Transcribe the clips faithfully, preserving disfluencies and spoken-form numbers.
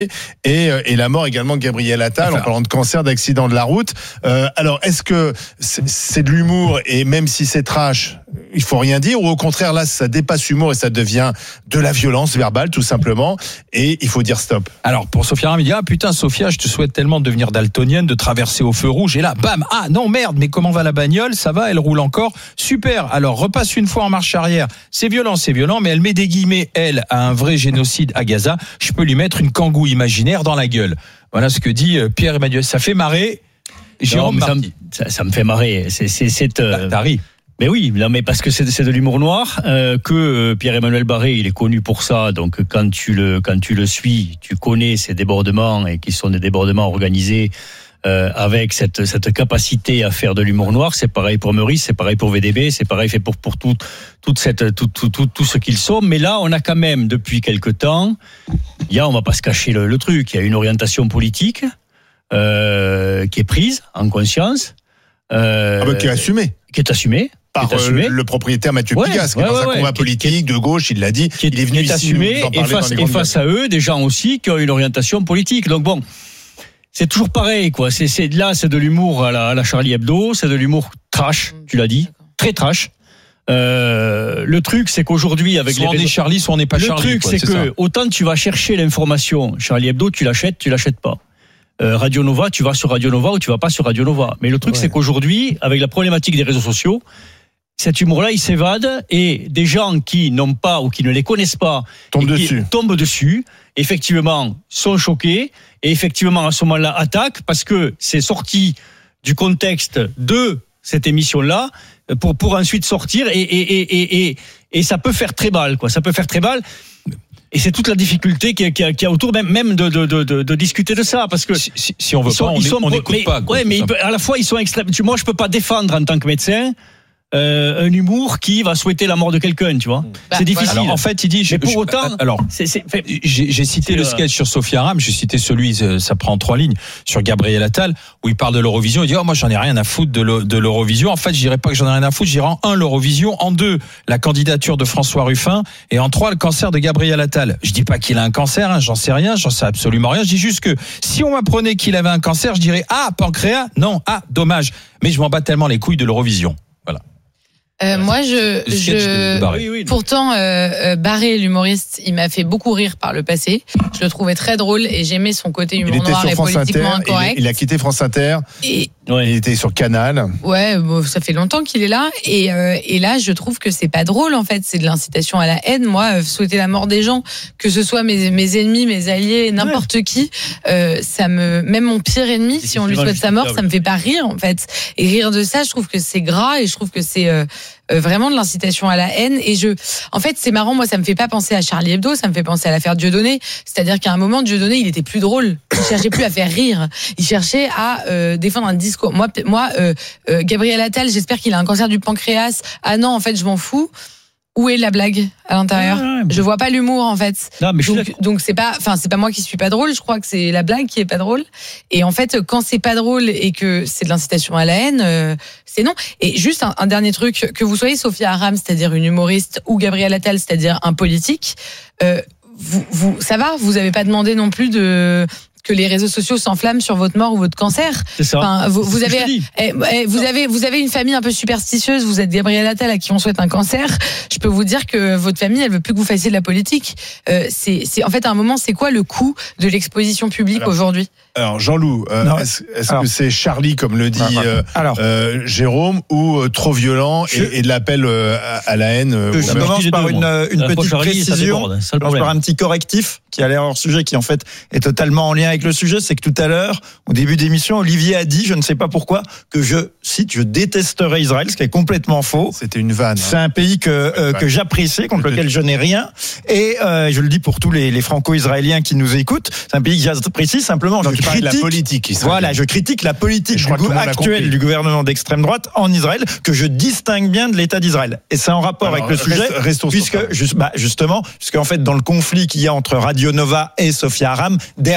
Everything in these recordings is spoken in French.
Et, et la mort également de Gabriel Attal, enfin, en parlant de cancer, d'accident de la route. Euh, alors, est-ce que c'est, c'est de l'humour et même si c'est trash, il faut rien dire, ou au contraire, là, ça dépasse l'humour et ça devient de la violence verbale, tout simplement, et il faut dire stop. Alors, pour Sophia Aram, il dit, ah putain, Sophia, je te souhaite tellement de devenir daltonienne, de traverser au feu rouge, et là, bam, ah non, merde, mais comment va la bagnole? Ça va, elle roule encore, super. Alors, repasse une fois en marche arrière, c'est violent, c'est violent, mais elle met des guillemets, elle, à un vrai génocide à Gaza, je peux lui mettre une kangou imaginaire dans la gueule. Voilà ce que dit Pierre-Emmanuel. Ça fait marrer Jérôme non, Marty. Ça, ça me fait marrer. C'est, c'est, c'est, euh... T'as ri. Mais oui, non, mais parce que c'est, c'est de l'humour noir, euh, que euh, Pierre-Emmanuel Barré, il est connu pour ça. Donc quand tu le quand tu le suis, tu connais ces débordements et qui sont des débordements organisés euh, avec cette cette capacité à faire de l'humour noir. C'est pareil pour Meurice, c'est pareil pour V D B, c'est pareil fait pour pour tout toute cette tout tout tout tout ce qu'ils sont. Mais là, on a quand même depuis quelque temps, il y a, on va pas se cacher le, le truc, il y a une orientation politique euh, qui est prise en conscience, euh, ah bah, qui est assumée, qui est assumée. Par euh, le propriétaire Mathieu ouais, Pigasse, qui ouais, est dans ouais, un combat ouais, politique de gauche, il l'a dit, qui est, il est venu qui est ici assumé, et face, et face à eux, des gens aussi qui ont une orientation politique. Donc bon, c'est toujours pareil, quoi. C'est, c'est là, c'est de l'humour à la, à la Charlie Hebdo, c'est de l'humour trash, tu l'as dit, très trash. Euh, le truc, c'est qu'aujourd'hui, avec soit les on réseaux, est Charlie, soit on n'est pas le Charlie. Le truc, quoi, c'est, c'est que ça. Autant tu vas chercher l'information, Charlie Hebdo, tu l'achètes, tu l'achètes pas. Euh, Radio Nova, tu vas sur Radio Nova ou tu vas pas sur Radio Nova. Mais le truc, ouais. c'est qu'aujourd'hui, avec la problématique des réseaux sociaux, cet humour-là, il s'évade et des gens qui n'ont pas ou qui ne les connaissent pas tombent dessus. tombent dessus, effectivement, sont choqués et effectivement, à ce moment-là, attaquent parce que c'est sorti du contexte de cette émission-là pour, pour ensuite sortir et, et, et, et, et, et ça peut faire très mal, quoi. Ça peut faire très mal. Et c'est toute la difficulté qu'il y a, qu'il y a autour même, même de, de, de, de, de discuter de ça, parce que si, si, si on veut sont, pas, on, sont, on n'écoute mais, pas. Quoi, ouais, mais à la fois ils sont extrêmes. Moi, je peux pas défendre en tant que médecin euh, un humour qui va souhaiter la mort de quelqu'un, tu vois. Bah, c'est difficile. Alors, en fait, il dit. Mais pour je, autant, alors, c'est, c'est, fait, j'ai, j'ai cité c'est le sketch sur Sophia Aram, j'ai cité celui, ça prend trois lignes, sur Gabriel Attal, où il parle de l'Eurovision. Il dit, oh, moi, j'en ai rien à foutre de, le, de l'Eurovision. En fait, je dirais pas que j'en ai rien à foutre. Je dirais en un, l'Eurovision. En deux, la candidature de François Ruffin. Et en trois, le cancer de Gabriel Attal. Je dis pas qu'il a un cancer, hein, j'en sais rien, j'en sais absolument rien. Je dis juste que si on m'apprenait qu'il avait un cancer, je dirais, ah, pancréas? Non, ah, dommage. Mais je m'en bats tellement les couilles de l'Eurovision. Voilà. Euh, moi, je, je, Barré. Oui, oui, pourtant, euh, Barré, l'humoriste, il m'a fait beaucoup rire par le passé. Je le trouvais très drôle et j'aimais son côté humour il était noir sur et France politiquement Inter, incorrect. Il, il a quitté France Inter. Et ouais. Il était sur Canal. Ouais, bon, ça fait longtemps qu'il est là. Et, euh, et là, je trouve que c'est pas drôle, en fait. C'est de l'incitation à la haine. Moi, euh, souhaiter la mort des gens, que ce soit mes, mes ennemis, mes alliés, n'importe ouais. qui, euh, ça me, même mon pire ennemi, c'est si on lui souhaite sa mort, ça me fait pas rire, en fait. Et rire de ça, je trouve que c'est gras et je trouve que c'est, euh, vraiment de l'incitation à la haine. Et je, en fait, c'est marrant, moi, ça me fait pas penser à Charlie Hebdo, ça me fait penser à l'affaire Dieudonné. C'est-à-dire qu'à un moment, Dieudonné, il était plus drôle. Il cherchait plus à faire rire. Il cherchait à euh, défendre un discours. Moi, moi euh, euh, Gabriel Attal, j'espère qu'il a un cancer du pancréas. Ah non, en fait, je m'en fous. Où est la blague à l'intérieur? ah, Je vois pas l'humour en fait. Non, mais donc, donc c'est pas, enfin c'est pas moi qui suis pas drôle. Je crois que c'est la blague qui est pas drôle. Et en fait, quand c'est pas drôle et que c'est de l'incitation à la haine, euh, c'est non. Et juste un, un dernier truc, que vous soyez Sophia Aram, c'est-à-dire une humoriste, ou Gabriel Attal, c'est-à-dire un politique, euh, vous, vous, ça va. Vous avez pas demandé non plus de que les réseaux sociaux s'enflamment sur votre mort ou votre cancer. C'est ça. Enfin, vous, vous c'est avez, eh, eh, vous avez, vous avez une famille un peu superstitieuse. Vous êtes Gabriel Attal à qui on souhaite un cancer. Je peux vous dire que votre famille, elle veut plus que vous fassiez de la politique. Euh, c'est, c'est, en fait, à un moment, c'est quoi le coût de l'exposition publique alors, aujourd'hui? Alors, Jean-Loup, euh, est-ce, est-ce alors, que c'est Charlie, comme le dit euh, alors, euh, Jérôme, ou euh, trop violent je, et, et de l'appel euh, à, à la haine? Euh, je commence par une, une petite Charlie, précision, par un petit correctif qui a l'air hors sujet, qui en fait est totalement en lien avec le sujet. C'est que tout à l'heure, au début d'émission, Olivier a dit, je ne sais pas pourquoi, que je cite, je détesterais Israël, ce qui est complètement faux. C'était une vanne. C'est hein. un pays que euh, que j'apprécie, contre lequel je n'ai rien, et euh, je le dis pour tous les, les franco-israéliens qui nous écoutent. C'est un pays que j'apprécie. Simplement, non, je critique la politique israélienne. Voilà, je critique la politique du go- actuelle du gouvernement d'extrême droite en Israël, que je distingue bien de l'État d'Israël. Et c'est en rapport Alors, avec le sujet, reste, puisque juste, bah, justement, puisque en fait dans le conflit qu'il y a entre Radio Nova et Sophia Aram, derrière, d'ailleurs.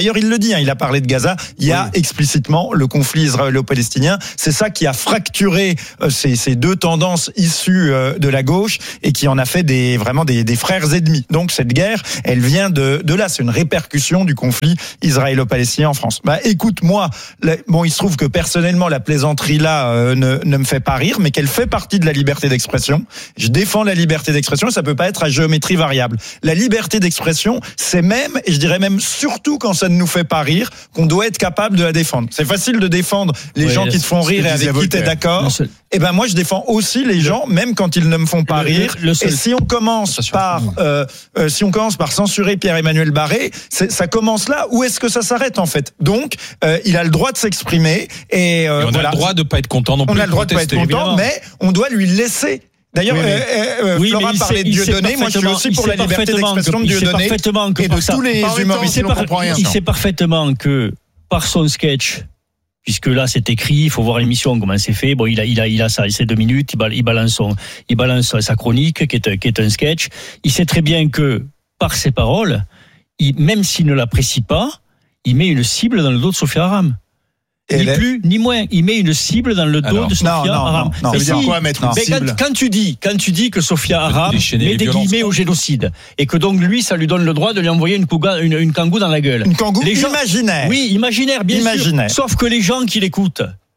D'ailleurs, il le dit, hein, il a parlé de Gaza. Il y a oui. explicitement le conflit israélo-palestinien. C'est ça qui a fracturé euh, ces, ces deux tendances issues euh, de la gauche et qui en a fait des, vraiment des, des frères ennemis. Donc cette guerre, elle vient de, de là. C'est une répercussion du conflit israélo-palestinien en France. Bah, écoute, moi, là, bon, il se trouve que personnellement, la plaisanterie là euh, ne, ne me fait pas rire, mais qu'elle fait partie de la liberté d'expression. Je défends la liberté d'expression et ça peut pas être à géométrie variable. La liberté d'expression, c'est même, et je dirais même surtout quand ça ne nous fait pas rire, qu'on doit être capable de la défendre. C'est facile de défendre les oui, gens qui te font rire et avec qui t'es d'accord. Et ben moi, je défends aussi les gens, même quand ils ne me font pas le, rire. Le, le et si on commence par, euh, euh, si on commence par censurer Pierre-Emmanuel Barré, c'est, ça commence là. Où est-ce que ça s'arrête en fait? Donc, euh, il a le droit de s'exprimer et, euh, et on voilà. a le droit de pas être content non plus. On a le droit de pas être content, évidemment. Mais on doit lui laisser. D'ailleurs, oui, mais, euh, oui, Flora parlait de Dieudonné. Moi, je suis aussi pour la liberté d'expression de Dieudonné et de tous les humoristes. Il sait parfaitement que par son sketch, puisque là c'est écrit, il faut voir l'émission comment c'est fait. Bon, il a, il a, il a ça, c'est deux minutes. Il balance son, il balance sa chronique qui est, qui est un sketch. Il sait très bien que par ses paroles, il, même s'il ne l'apprécie pas, il met une cible dans le dos de Sophia Aram. Ni plus ni moins, il met une cible dans le dos Alors, de Sophia non, non, Aram. Non, non, ça veut dire quoi mettre une cible quand, quand tu dis, quand tu dis que Sophia Aram met des guillemets au génocide et que donc lui, ça lui donne le droit de lui envoyer une, couga, une, une kangou dans la gueule. Une kangou les gens, imaginaire. Oui, imaginaire, bien imaginaire. sûr. Sauf que les gens qui l'écoutent,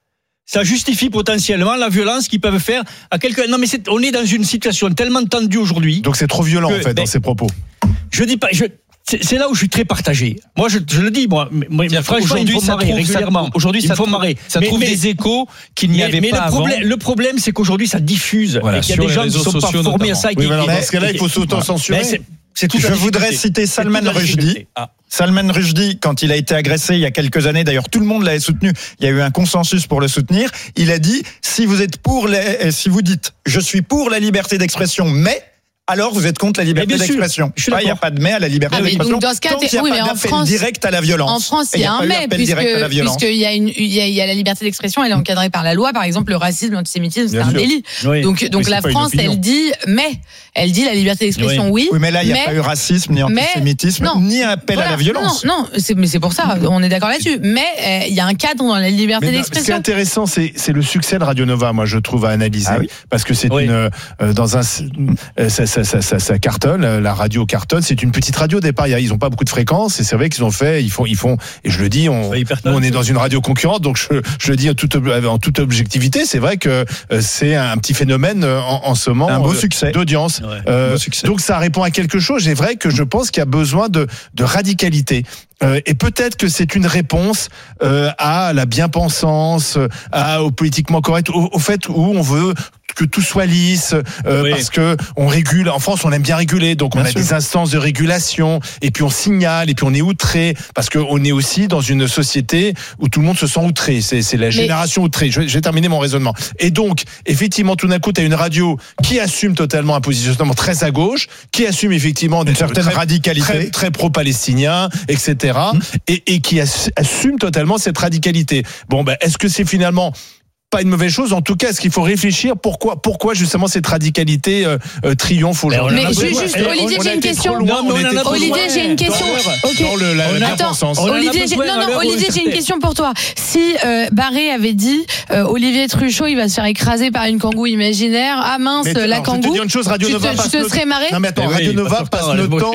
ça justifie potentiellement la violence qu'ils peuvent faire à quelqu'un. Non, mais c'est, on est dans une situation tellement tendue aujourd'hui. Donc c'est trop violent que, en fait ben, dans ses propos. Je dis pas. Je, C'est, c'est là où je suis très partagé. Moi, je, je le dis, moi, moi franchement, aujourd'hui, ça trouve régulièrement. Aujourd'hui, ça trouve, marrer. Ça trouve mais, des échos qu'il n'y mais, avait mais pas le avant. Problème, le problème, c'est qu'aujourd'hui, ça diffuse. Voilà, et qu'il y a des gens qui ne sont pas formés notamment. à ça. Oui, qui, alors, dans ce cas-là, il faut s'auto-censurer. C'est, c'est tout je voudrais citer Salman Rushdie. Ah. Salman Rushdie, quand il a été agressé il y a quelques années, d'ailleurs tout le monde l'avait soutenu, il y a eu un consensus pour le soutenir, il a dit, si vous êtes pour les, si vous dites, je suis pour la liberté d'expression, mais alors vous êtes contre la liberté d'expression. Il n'y a pas de mais à la liberté ah, d'expression. Donc dans ce cas, tant qu'il n'y a oui, pas d'appel France, direct à la violence. En France, il y a un mais, puisque puisqu'il y a une, il y a, il y a la liberté d'expression, elle est encadrée par la loi. Par exemple, le racisme, l'antisémitisme, c'est un délit. Oui. Donc donc oui, la France, elle dit mais, elle dit la liberté d'expression, oui. Oui, mais là, il n'y a pas eu racisme, ni antisémitisme, ni appel à la violence. Non, non, c'est, mais c'est pour ça, on est d'accord là-dessus. Mais il y a un cadre dans la liberté d'expression. Ce qui est intéressant, c'est c'est le succès de Radio Nova, moi je trouve à analyser, parce que c'est une dans un ça ça ça ça la radio cartonne, c'est une petite radio au départ, ils n'ont pas beaucoup de fréquences et c'est vrai qu'ils ont fait, ils font, ils font et je le dis, on, nous, on est dans une radio concurrente, donc je, je le dis en toute, en toute objectivité, c'est vrai que c'est un petit phénomène en, en ce moment un beau succès d'audience. Ouais, euh, beau succès. Donc ça répond à quelque chose, c'est vrai que je pense qu'il y a besoin de, de radicalité. Euh, et peut-être que c'est une réponse euh, à la bien-pensance, à, au politiquement correct, au, au fait où on veut que tout soit lisse, euh, oui. parce que on régule. En France, on aime bien réguler, donc on bien a sûr. des instances de régulation, et puis on signale, et puis on est outré, parce qu'on est aussi dans une société où tout le monde se sent outré. C'est, c'est la génération Mais... outrée. Je vais, je vais terminer mon raisonnement. Et donc, effectivement, tout d'un coup, tu as une radio qui assume totalement un positionnement très à gauche, qui assume effectivement une certaine très, radicalité, très, très pro-palestinien, et cetera, mmh. et, et qui assume totalement cette radicalité. Bon, ben, est-ce que c'est finalement pas une mauvaise chose? En tout cas, est-ce qu'il faut réfléchir pourquoi, pourquoi justement cette radicalité euh, euh, triomphe aujourd'hui? Mais juste, juste Olivier, j'ai une question. Non, mais Olivier, j'ai une question. Ok. Dans le, la, la Attends, Olivier, j'ai, non, non, Olivier, j'ai une question pour toi. Si euh, Barré avait dit euh, Olivier Truchot, il va se faire écraser par une kangou imaginaire. Ah mince, mais, la alors, kangou. Je te dis une chose, Radio Nova tu te, passe tu te serais marré? Non mais attends, Radio Nova passe le temps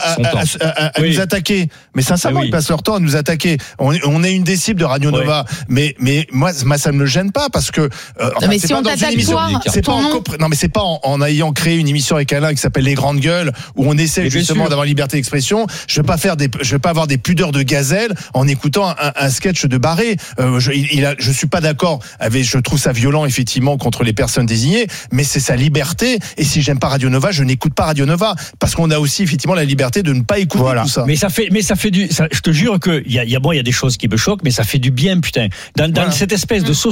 à nous attaquer. Mais sincèrement, ils passent leur temps à nous attaquer. On est une des cibles de Radio Nova, mais mais moi, ça me gêne pas. Parce que euh, enfin, mais si on t'attaque toi, c'est pas en copr- non mais c'est pas en, en ayant créé une émission avec Alain qui s'appelle Les Grandes Gueules où on essaie justement sûr. d'avoir liberté d'expression. Je vais pas faire des, je vais pas avoir des pudeurs de gazelle en écoutant un, un sketch de Barré. Euh, je, il, il a, je suis pas d'accord avec, je trouve ça violent effectivement contre les personnes désignées, mais c'est sa liberté. Et si j'aime pas Radio Nova, je n'écoute pas Radio Nova parce qu'on a aussi effectivement la liberté de ne pas écouter voilà. tout ça. Mais ça fait, mais ça fait du, ça, je te jure que il y a, y a bon, il y a des choses qui me choquent, mais ça fait du bien, putain. Dans, dans voilà. cette espèce de société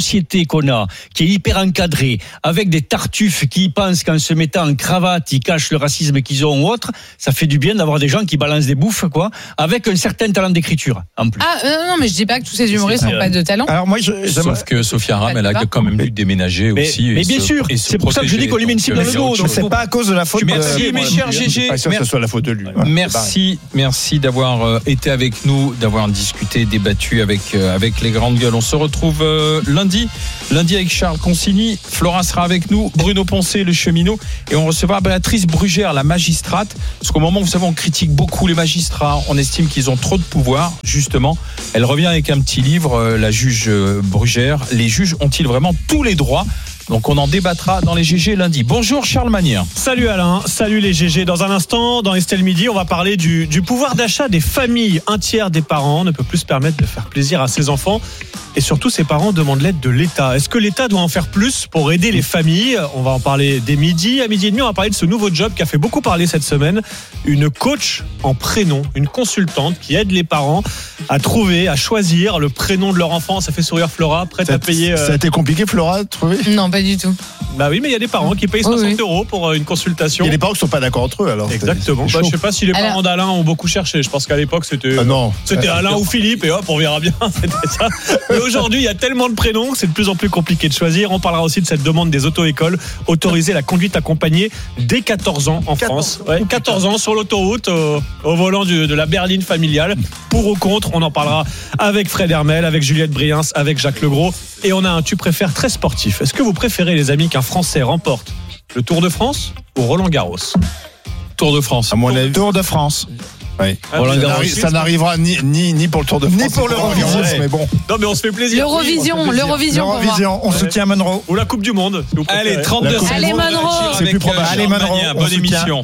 société qu'on a, qui est hyper encadrée, avec des tartuffes qui pensent qu'en se mettant en cravate, ils cachent le racisme qu'ils ont ou autre, ça fait du bien d'avoir des gens qui balancent des bouffes, quoi, avec un certain talent d'écriture, en plus. Ah, euh, non, mais je dis pas que tous ces humoristes n'ont pas de talent. Alors moi, je, Sauf que Sophia Aram, elle a quand même dû déménager mais, aussi. Mais bien se, sûr, c'est pour ça que je dis qu'on lui met une cible dans le dos. Donc c'est pas à cause de la faute. Merci, de... mes chers G G. Pas sûr que ce soit la faute de lui. Merci, merci d'avoir été avec nous, d'avoir discuté, débattu avec avec les grandes gueules. On se retrouve euh, lundi, lundi avec Charles Consigny. Flora sera avec nous, Bruno Poncet, le cheminot, et on recevra Béatrice Brugère, la magistrate. Parce qu'au moment, vous savez, on critique beaucoup les magistrats, on estime qu'ils ont trop de pouvoir. Justement, elle revient avec un petit livre, euh, la juge euh, Brugère. Les juges ont-ils vraiment tous les droits ? Donc on en débattra dans les G G lundi. Bonjour Charles Manier. Salut Alain, salut les G G. Dans un instant, dans Estelle Midi, on va parler du, du pouvoir d'achat des familles. Un tiers des parents ne peut plus se permettre de faire plaisir à ses enfants. Et surtout, ces parents demandent l'aide de l'État. Est-ce que l'État doit en faire plus pour aider les familles ? On va en parler dès midi. À midi et demi, on va parler de ce nouveau job qui a fait beaucoup parler cette semaine. Une coach en prénom, une consultante qui aide les parents à trouver, à choisir le prénom de leur enfant. Ça fait sourire Flora, prête ça, à payer... Euh... Ça a été compliqué, Flora, de trouver ? Non, pas du tout. Bah oui, mais il y a des parents qui payent soixante oui, oui. euros pour une consultation. Il y a des parents qui ne sont pas d'accord entre eux, alors. Exactement. Bah, je ne sais pas si les parents alors... d'Alain ont beaucoup cherché. Je pense qu'à l'époque, c'était, ah non. c'était ah, Alain c'est... ou Philippe, et hop, on verra bien. C'était ça. Mais aujourd'hui, il y a tellement de prénoms que c'est de plus en plus compliqué de choisir. On parlera aussi de cette demande des auto-écoles, autoriser la conduite accompagnée dès quatorze ans en France. Ouais, quatorze ans sur l'autoroute, au, au volant du, de la berline familiale. Pour ou contre, on en parlera avec Fred Hermel, avec Juliette Briens, avec Jacques Legros. Et on a un tu préfères très sportif. Est-ce que vous préférez, les amis, qu'un Français remporte le Tour de France ou Roland Garros ? Tour de France. À mon avis, Tour de France. Oui. Ah, Roland Garros, ça n'arrivera ni, ni, ni pour le Tour de France, ni pour l'Eurovision. Ouais. Mais bon. Non, mais on se fait plaisir. L'Eurovision, oui, l'Eurovision. L'Eurovision, on ouais. soutient Monroe. Ou la Coupe du Monde. Si vous Allez, trente-deux secondes. Allez, Monroe. C'est plus probable. Allez, Monroe. Bonne émission.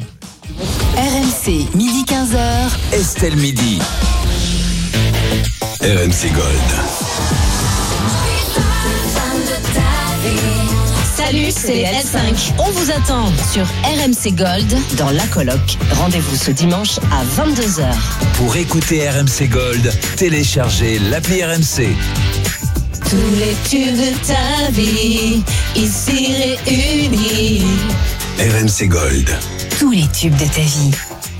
R M C, midi quinze heures. Estelle Midi. R M C Gold. Salut, c'est les L cinq. On vous attend sur R M C Gold dans La Coloc. Rendez-vous ce dimanche à vingt-deux heures. Pour écouter R M C Gold, téléchargez l'appli R M C. Tous les tubes de ta vie, ici réunis. R M C Gold. Tous les tubes de ta vie.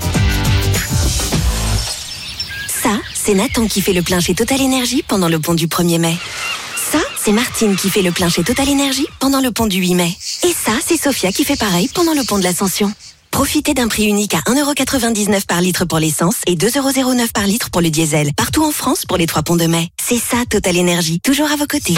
Ça, c'est Nathan qui fait le plein chez Total Énergie pendant le pont du premier mai. Ça, c'est Martine qui fait le plein chez Total Énergie pendant le pont du huit mai. Et ça, c'est Sophia qui fait pareil pendant le pont de l'Ascension. Profitez d'un prix unique à un euro quatre-vingt-dix-neuf par litre pour l'essence et deux euros zéro neuf par litre pour le diesel. Partout en France pour les trois ponts de mai. C'est ça, Total Énergie. Toujours à vos côtés.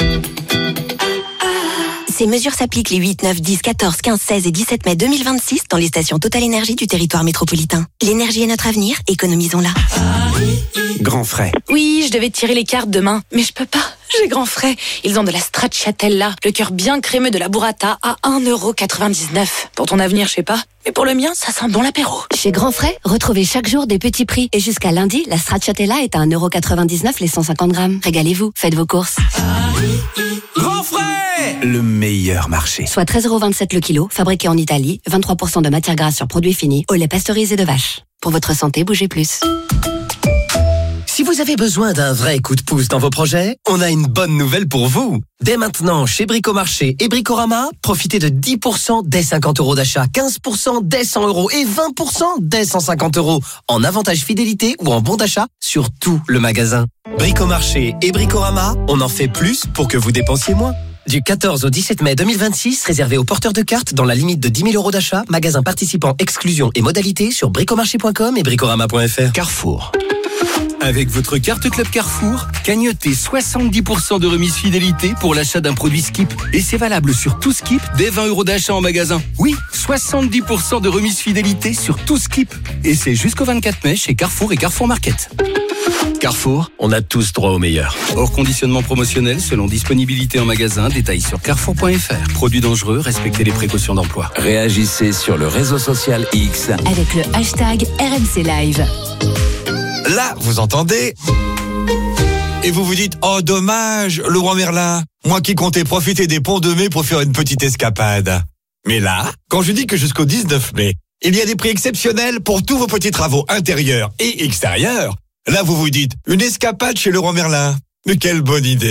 Ces mesures s'appliquent les huit, neuf, dix, quatorze, quinze, seize et dix-sept mai deux mille vingt-six dans les stations Total Énergie du territoire métropolitain. L'énergie est notre avenir, économisons-la. Grand frais. Oui, je devais tirer les cartes demain, mais je peux pas. J'ai grand frais. Ils ont de la stracciatella, le cœur bien crémeux de la burrata à un euro quatre-vingt-dix-neuf. Pour ton avenir, je sais pas. Mais pour le mien, ça sent bon l'apéro. Chez Grand Frais, retrouvez chaque jour des petits prix. Et jusqu'à lundi, la stracciatella est à un euro quatre-vingt-dix-neuf les cent cinquante grammes. Régalez-vous, faites vos courses. Grand frais, le meilleur marché. Soit treize euros vingt-sept le kilo, fabriqué en Italie, vingt-trois pour cent de matière grasse sur produits finis, au lait pasteurisé de vache. Pour votre santé, bougez plus. Si vous avez besoin d'un vrai coup de pouce dans vos projets, on a une bonne nouvelle pour vous. Dès maintenant, chez Bricomarché et Bricorama, profitez de dix pour cent dès cinquante euros d'achat, quinze pour cent dès cent euros et vingt pour cent dès cent cinquante euros en avantage fidélité ou en bon d'achat sur tout le magasin. Bricomarché et Bricorama, on en fait plus pour que vous dépensiez moins. Du quatorze au dix-sept mai deux mille vingt-six, réservé aux porteurs de cartes dans la limite de dix mille euros d'achat, magasin participant, exclusion et modalités sur bricomarché point com et bricorama point f r. Carrefour. Avec votre carte Club Carrefour, cagnotez soixante-dix pour cent de remise fidélité pour l'achat d'un produit Skip. Et c'est valable sur tout Skip dès vingt euros d'achat en magasin. Oui, soixante-dix pour cent de remise fidélité sur tout Skip. Et c'est jusqu'au vingt-quatre mai chez Carrefour et Carrefour Market. Carrefour, on a tous droit au meilleur. Hors conditionnement promotionnel selon disponibilité en magasin, détails sur carrefour point f r. Produits dangereux, respectez les précautions d'emploi. Réagissez sur le réseau social X avec le hashtag R M C Live. Là, vous entendez ? Et vous vous dites, oh dommage, Laurent Merlin, moi qui comptais profiter des ponts de mai pour faire une petite escapade. Mais là, quand je dis que jusqu'au dix-neuf mai, il y a des prix exceptionnels pour tous vos petits travaux intérieurs et extérieurs, là vous vous dites, une escapade chez Laurent Merlin. Mais quelle bonne idée.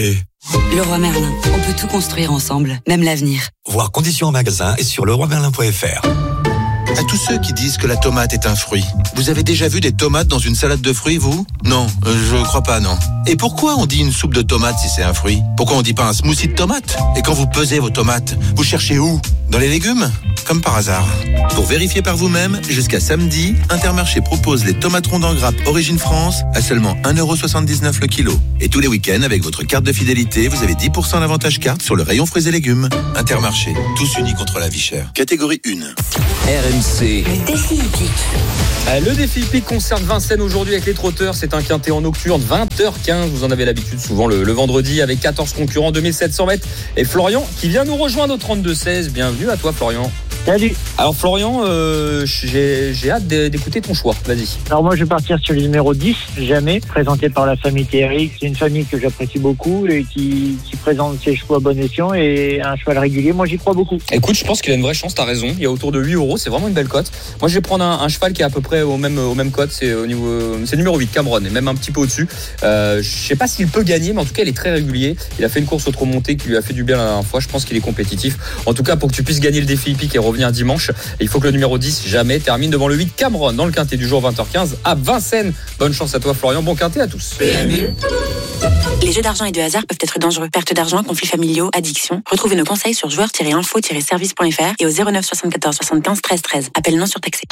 Leroy Merlin, on peut tout construire ensemble, même l'avenir. Voir conditions en magasin et sur leroy merlin point f r. À tous ceux qui disent que la tomate est un fruit, vous avez déjà vu des tomates dans une salade de fruits, vous ? Non, euh, je crois pas, non. Et pourquoi on dit une soupe de tomate si c'est un fruit ? Pourquoi on dit pas un smoothie de tomates ? Et quand vous pesez vos tomates, vous cherchez où ? Dans les légumes ? Comme par hasard. Pour vérifier par vous-même, jusqu'à samedi, Intermarché propose les tomates rondes en grappe Origine France à seulement un euro soixante-dix-neuf le kilo. Et tous les week-ends, avec votre carte de fidélité, vous avez dix pour cent d'avantage carte sur le rayon fruits et légumes. Intermarché, tous unis contre la vie chère. Catégorie un. R M C. Le défi hippique. Le défi hippique concerne Vincennes aujourd'hui avec les trotteurs. C'est un quintet en nocturne, vingt heures quinze. Vous en avez l'habitude souvent le, le vendredi avec quatorze concurrents, deux mille sept cents mètres. Et Florian qui vient nous rejoindre au trente-deux seize. Bienvenue à toi, Florian. Salut. Alors Florian, euh, j'ai, j'ai hâte d'écouter ton choix. Vas-y. Alors moi je vais partir sur le numéro dix, Jamais, présenté par la famille Thierry. C'est une famille que j'apprécie beaucoup et qui, qui présente ses chevaux à bon escient et un cheval régulier. Moi j'y crois beaucoup. Écoute, je pense qu'il a une vraie chance, t'as raison. Il y a autour de huit euros, c'est vraiment une belle cote. Moi je vais prendre un, un cheval qui est à peu près au même, au même cote. C'est au niveau, c'est numéro huit, Cameron, et même un petit peu au-dessus. Euh, je sais pas s'il peut gagner, mais en tout cas il est très régulier. Il a fait une course au trot monté qui lui a fait du bien la dernière fois. Je pense qu'il est compétitif. En tout cas, pour que tu puisses gagner le défi hippique et revenir dimanche, il faut que le numéro dix, Jamais, termine devant le huit, Cameron, dans le quintet du jour vingt heures quinze à Vincennes. Bonne chance à toi, Florian. Bon quintet à tous. Les jeux d'argent et de hasard peuvent être dangereux. Perte d'argent, conflits familiaux, addiction. Retrouvez nos conseils sur joueurs tiret info tiret service point f r et au zéro neuf soixante-quatorze soixante-quinze treize treize. Appel non surtaxé.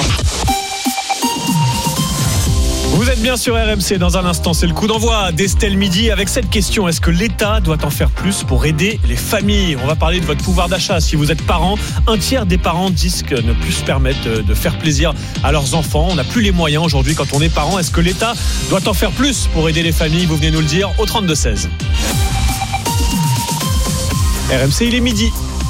Vous êtes bien sur R M C. Dans un instant, c'est le coup d'envoi d'Estelle Midi avec cette question. Est-ce que l'État doit en faire plus pour aider les familles ? On va parler de votre pouvoir d'achat. Si vous êtes parent, un tiers des parents disent que ne plus se permettre de faire plaisir à leurs enfants. On n'a plus les moyens aujourd'hui quand on est parent. Est-ce que l'État doit en faire plus pour aider les familles ? Vous venez nous le dire au trente-deux seize. R M C, il est midi.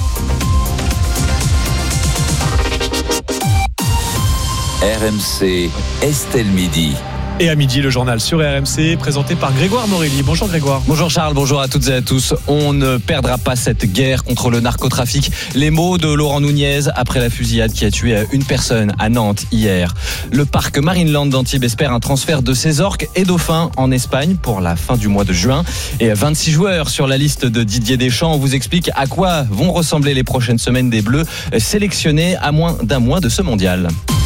R M C, Estelle Midi. Et à midi, le journal sur R M C, présenté par Grégoire Morelli. Bonjour Grégoire. Bonjour Charles, bonjour à toutes et à tous. On ne perdra pas cette guerre contre le narcotrafic. Les mots de Laurent Nunez après la fusillade qui a tué une personne à Nantes hier. Le parc Marineland d'Antibes espère un transfert de ses orques et dauphins en Espagne pour la fin du mois de juin. Et vingt-six joueurs sur la liste de Didier Deschamps. On vous explique à quoi vont ressembler les prochaines semaines des Bleus, sélectionnés à moins d'un mois de ce mondial.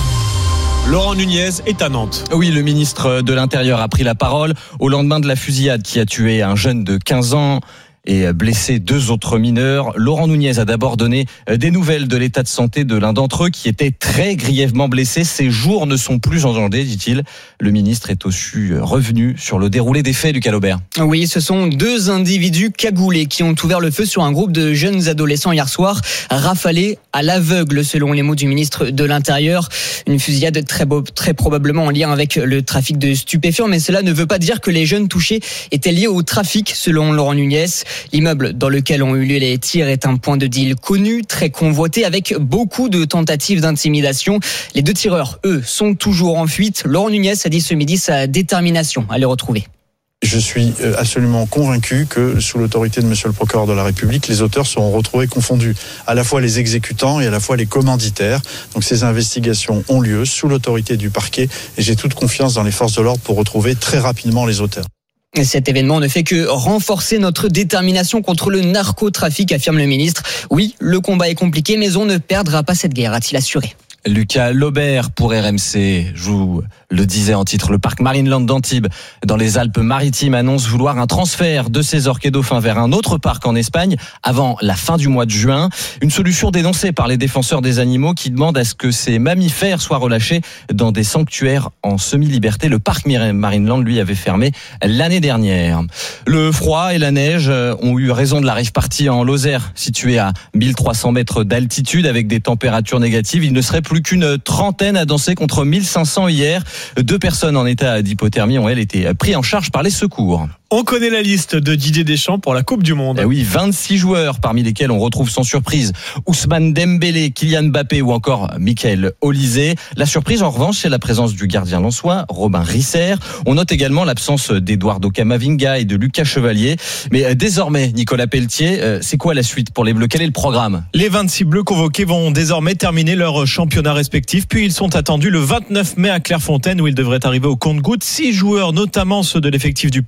Laurent Nunez est à Nantes. Oui, le ministre de l'Intérieur a pris la parole au lendemain de la fusillade qui a tué un jeune de quinze ans et blessé deux autres mineurs. Laurent Nunez a d'abord donné des nouvelles de l'état de santé de l'un d'entre eux qui était très grièvement blessé. Ses jours ne sont plus en danger, dit-il. Le ministre est aussi revenu sur le déroulé des faits, Lucas Laubert. Oui, ce sont deux individus cagoulés qui ont ouvert le feu sur un groupe de jeunes adolescents hier soir, rafalés à l'aveugle, selon les mots du ministre de l'Intérieur. Une fusillade très, beau, très probablement en lien avec le trafic de stupéfiants, mais cela ne veut pas dire que les jeunes touchés étaient liés au trafic, selon Laurent Nunez. L'immeuble dans lequel ont eu lieu les tirs est un point de deal connu, très convoité, avec beaucoup de tentatives d'intimidation. Les deux tireurs, eux, sont toujours en fuite. Laurent Nunez a dit ce midi sa détermination à les retrouver. Je suis absolument convaincu que, sous l'autorité de Monsieur le procureur de la République, les auteurs seront retrouvés confondus, à la fois les exécutants et à la fois les commanditaires. Donc ces investigations ont lieu sous l'autorité du parquet et j'ai toute confiance dans les forces de l'ordre pour retrouver très rapidement les auteurs. Cet événement ne fait que renforcer notre détermination contre le narcotrafic, affirme le ministre. Oui, le combat est compliqué, mais on ne perdra pas cette guerre, a-t-il assuré. Lucas Laubert pour R M C. Je vous le disais en titre, le parc Marineland d'Antibes dans les Alpes-Maritimes annonce vouloir un transfert de ses orques et dauphins vers un autre parc en Espagne avant la fin du mois de juin. Une solution dénoncée par les défenseurs des animaux qui demandent à ce que ces mammifères soient relâchés dans des sanctuaires en semi-liberté. Le parc Marineland, lui, avait fermé l'année dernière. Le froid et la neige ont eu raison de la rave-party en Lozère, située à mille trois cents mètres d'altitude avec des températures négatives. Il ne serait plus qu'une trentaine à danser contre mille cinq cents hier. Deux personnes en état d'hypothermie ont, elles, été prises en charge par les secours. On connaît la liste de Didier Deschamps pour la Coupe du Monde. Eh oui, vingt-six joueurs, parmi lesquels on retrouve sans surprise Ousmane Dembélé, Kylian Mbappé ou encore Michael Olise. La surprise, en revanche, c'est la présence du gardien lensois, Robin Risser. On note également l'absence d'Eduardo Camavinga et de Lucas Chevalier. Mais désormais, Nicolas Pelletier, c'est quoi la suite pour les Bleus ? Quel est le programme ? Les vingt-six Bleus convoqués vont désormais terminer leur championnat respectif. Puis ils sont attendus le vingt-neuf mai à Clairefontaine où ils devraient arriver au compte-gouttes. Six joueurs, notamment ceux de l'effectif du P S G, de son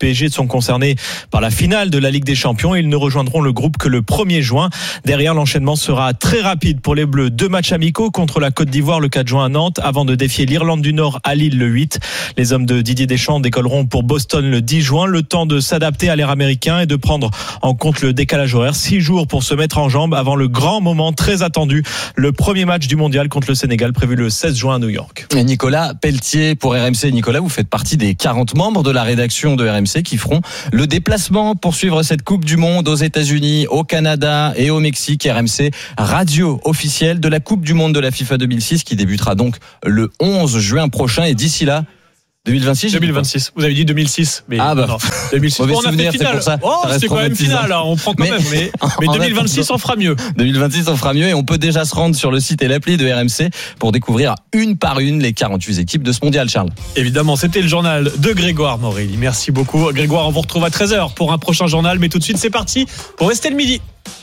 sont concernés par la finale de la Ligue des Champions. Ils ne rejoindront le groupe que le premier juin. Derrière, l'enchaînement sera très rapide pour les Bleus. Deux matchs amicaux contre la Côte d'Ivoire le quatre juin à Nantes avant de défier l'Irlande du Nord à Lille le huit. Les hommes de Didier Deschamps décolleront pour Boston le dix juin. Le temps de s'adapter à l'ère américain et de prendre en compte le décalage horaire. Six jours pour se mettre en jambes avant le grand moment très attendu. Le premier match du mondial contre le Sénégal prévu le seize juin à New York. Et Nicolas Pelletier pour R M C. Nicolas, vous faites partie des quarante membres de la rédaction de R M C qui feront le déplacement pour suivre cette Coupe du Monde aux États-Unis, au Canada et au Mexique. R M C, radio officielle de la Coupe du Monde de la FIFA deux mille six qui débutera donc le onze juin prochain. Et d'ici là, deux mille vingt-six deux mille vingt-six. Vous avez dit deux mille six, mais ah bah non, deux mille six. Mauvais Bon, on a souvenir, fait finale. c'est pour ça. Oh, ça c'était quand même finale, là. On prend quand mais, même. Mais, mais deux mille vingt-six, on fera mieux. deux mille vingt-six, on fera mieux et on peut déjà se rendre sur le site et l'appli de R M C pour découvrir une par une les quarante-huit équipes de ce mondial, Charles. Évidemment, c'était le journal de Grégoire Morelli. Merci beaucoup. Grégoire, on vous retrouve à treize heures pour un prochain journal. Mais tout de suite, c'est parti pour Estelle Midi.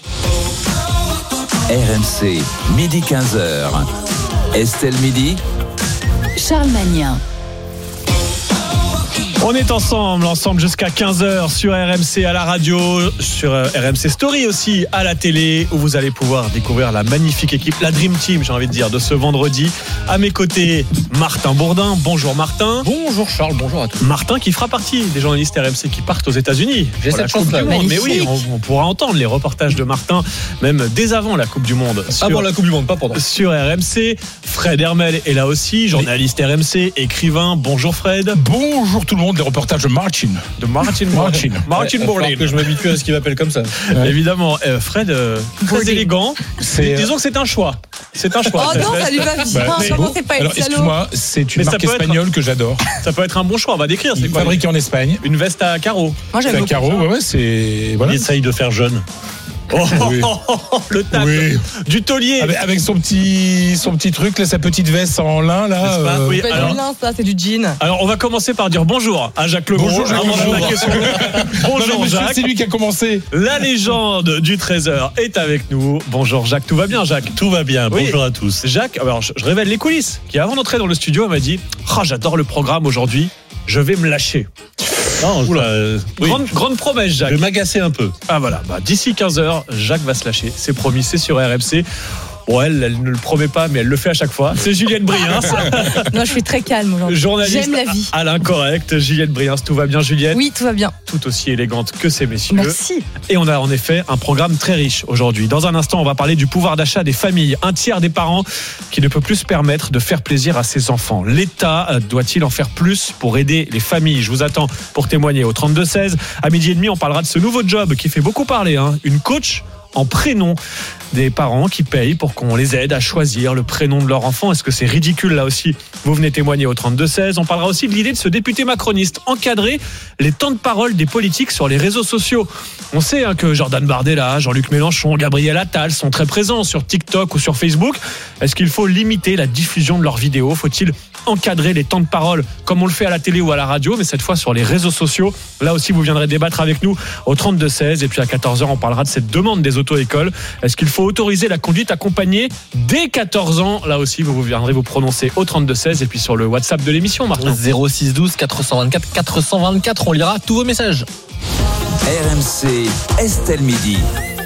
R M C, midi quinze heures. Estelle Midi. Charles Magnin. On est ensemble, ensemble jusqu'à quinze heures sur R M C à la radio, sur R M C Story aussi à la télé, où vous allez pouvoir découvrir la magnifique équipe, la Dream Team, j'ai envie de dire, de ce vendredi. À mes côtés, Martin Bourdin. Bonjour Martin. Bonjour Charles, bonjour à tous. Martin qui fera partie des journalistes R M C qui partent aux États-Unis. J'ai cette chance-là. Mais oui, on, on pourra entendre les reportages de Martin, même dès avant la Coupe du Monde. Sur, avant la Coupe du Monde, pas pendant. Sur R M C, Fred Hermel est là aussi, journaliste R M C, écrivain. Bonjour Fred. Bonjour tout le monde. Des reportages de Martin. De Martin Martin. Martin ouais, Bourlin. Que je m'habitue à ce qu'il m'appelle comme ça. Ouais. Évidemment, euh, Fred, euh, très Bourlin. Élégant. C'est... Disons que c'est un choix. C'est un choix. Oh non, ça lui va bien. Bah, Comment c'est pas alors, être salaud. excuse-moi, c'est une mais marque espagnole être... que j'adore. Ça peut être un bon choix. On va décrire. C'est quoi, fabriqué en Espagne. Une veste à carreaux. Moi j'aime c'est beaucoup. À carreaux, ouais, ouais, c'est. Voilà. Il essaye de faire jeune. Oh, oui. oh, oh, oh, le tacle oui. du taulier avec, avec son petit son petit truc là, sa petite veste en lin là. Euh... Oui, c'est pas du lin, ça, c'est du jean. Alors on va commencer par dire bonjour à Jacques Lebon. Bonjour, Jacques bonjour, bonjour non, Jacques. C'est lui qui a commencé. La légende du treize heures est avec nous. Bonjour Jacques, tout va bien Jacques? Tout va bien. Oui. Bonjour à tous. Jacques, alors je, je révèle les coulisses. Qui avant d'entrer dans le studio m'a dit oh, j'adore le programme aujourd'hui. Je vais me lâcher. Non, Oula, euh, oui. grande, grande promesse, Jacques. Je vais m'agacer un peu. Ah voilà, bah, d'ici quinze heures, Jacques va se lâcher. C'est promis, c'est sur R M C. Bon, elle, elle ne le promet pas, mais elle le fait à chaque fois. C'est Juliette Briens. Non, je suis très calme aujourd'hui. Journaliste J'aime la vie. à l'incorrect. Juliette Briens, tout va bien, Juliette? Oui, tout va bien. Tout aussi élégante que ces messieurs. Merci. Et on a en effet un programme très riche aujourd'hui. Dans un instant, on va parler du pouvoir d'achat des familles. Un tiers des parents qui ne peut plus se permettre de faire plaisir à ses enfants. L'État doit-il en faire plus pour aider les familles? Je vous attends pour témoigner au trente-deux seize. À midi et demi, on parlera de ce nouveau job qui fait beaucoup parler. Hein. Une coach en prénom des parents qui payent pour qu'on les aide à choisir le prénom de leur enfant. Est-ce que c'est ridicule là aussi? Vous venez témoigner au trente-deux seize. On parlera aussi de l'idée de ce député macroniste encadrer les temps de parole des politiques sur les réseaux sociaux. On sait hein, que Jordan Bardella, Jean-Luc Mélenchon, Gabriel Attal sont très présents sur TikTok ou sur Facebook. Est-ce qu'il faut limiter la diffusion de leurs vidéos? Faut-il encadrer les temps de parole comme on le fait à la télé ou à la radio, mais cette fois sur les réseaux sociaux? Là aussi, vous viendrez débattre avec nous au trente-deux seize. Et puis à quatorze heures, on parlera de cette demande des auto-écoles. Est-ce qu'il faut autoriser la conduite accompagnée dès quatorze ans? Là aussi, vous viendrez vous prononcer au trente-deux seize et puis sur le WhatsApp de l'émission, Martin. zéro six douze quatre cent vingt-quatre quatre cent vingt-quatre, on lira tous vos messages. R M C, Estelle Midi.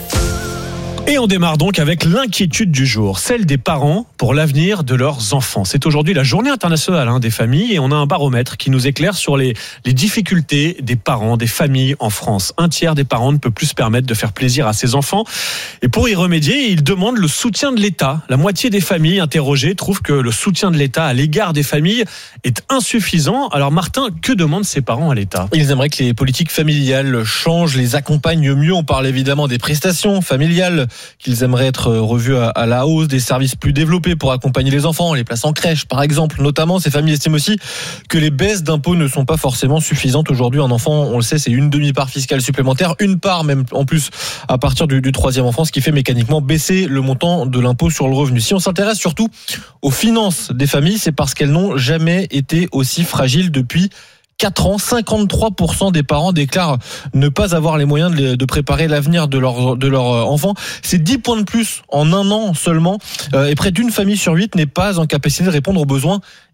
Et on démarre donc avec l'inquiétude du jour, celle des parents pour l'avenir de leurs enfants. C'est aujourd'hui la journée internationale hein, des familles et on a un baromètre qui nous éclaire sur les, les difficultés des parents, des familles en France. Un tiers des parents ne peut plus se permettre de faire plaisir à ses enfants. Et pour y remédier, ils demandent le soutien de l'État. La moitié des familles interrogées trouvent que le soutien de l'État à l'égard des familles est insuffisant. Alors Martin, que demandent ces parents à l'État? Ils aimeraient que les politiques familiales changent, les accompagnent mieux. On parle évidemment des prestations familiales qu'ils aimeraient être revus à, à la hausse, des services plus développés pour accompagner les enfants, les places en crèche par exemple. Notamment, ces familles estiment aussi que les baisses d'impôts ne sont pas forcément suffisantes. Aujourd'hui, un enfant, on le sait, c'est une demi-part fiscale supplémentaire, une part même en plus à partir du, du troisième enfant, ce qui fait mécaniquement baisser le montant de l'impôt sur le revenu. Si on s'intéresse surtout aux finances des familles, c'est parce qu'elles n'ont jamais été aussi fragiles depuis quatre ans. cinquante-trois pour cent des parents déclarent ne pas avoir les moyens de préparer l'avenir de leur, de leur enfant. C'est dix points de plus en un an seulement. Et près d'une famille sur huit n'est pas en capacité de répondre aux besoins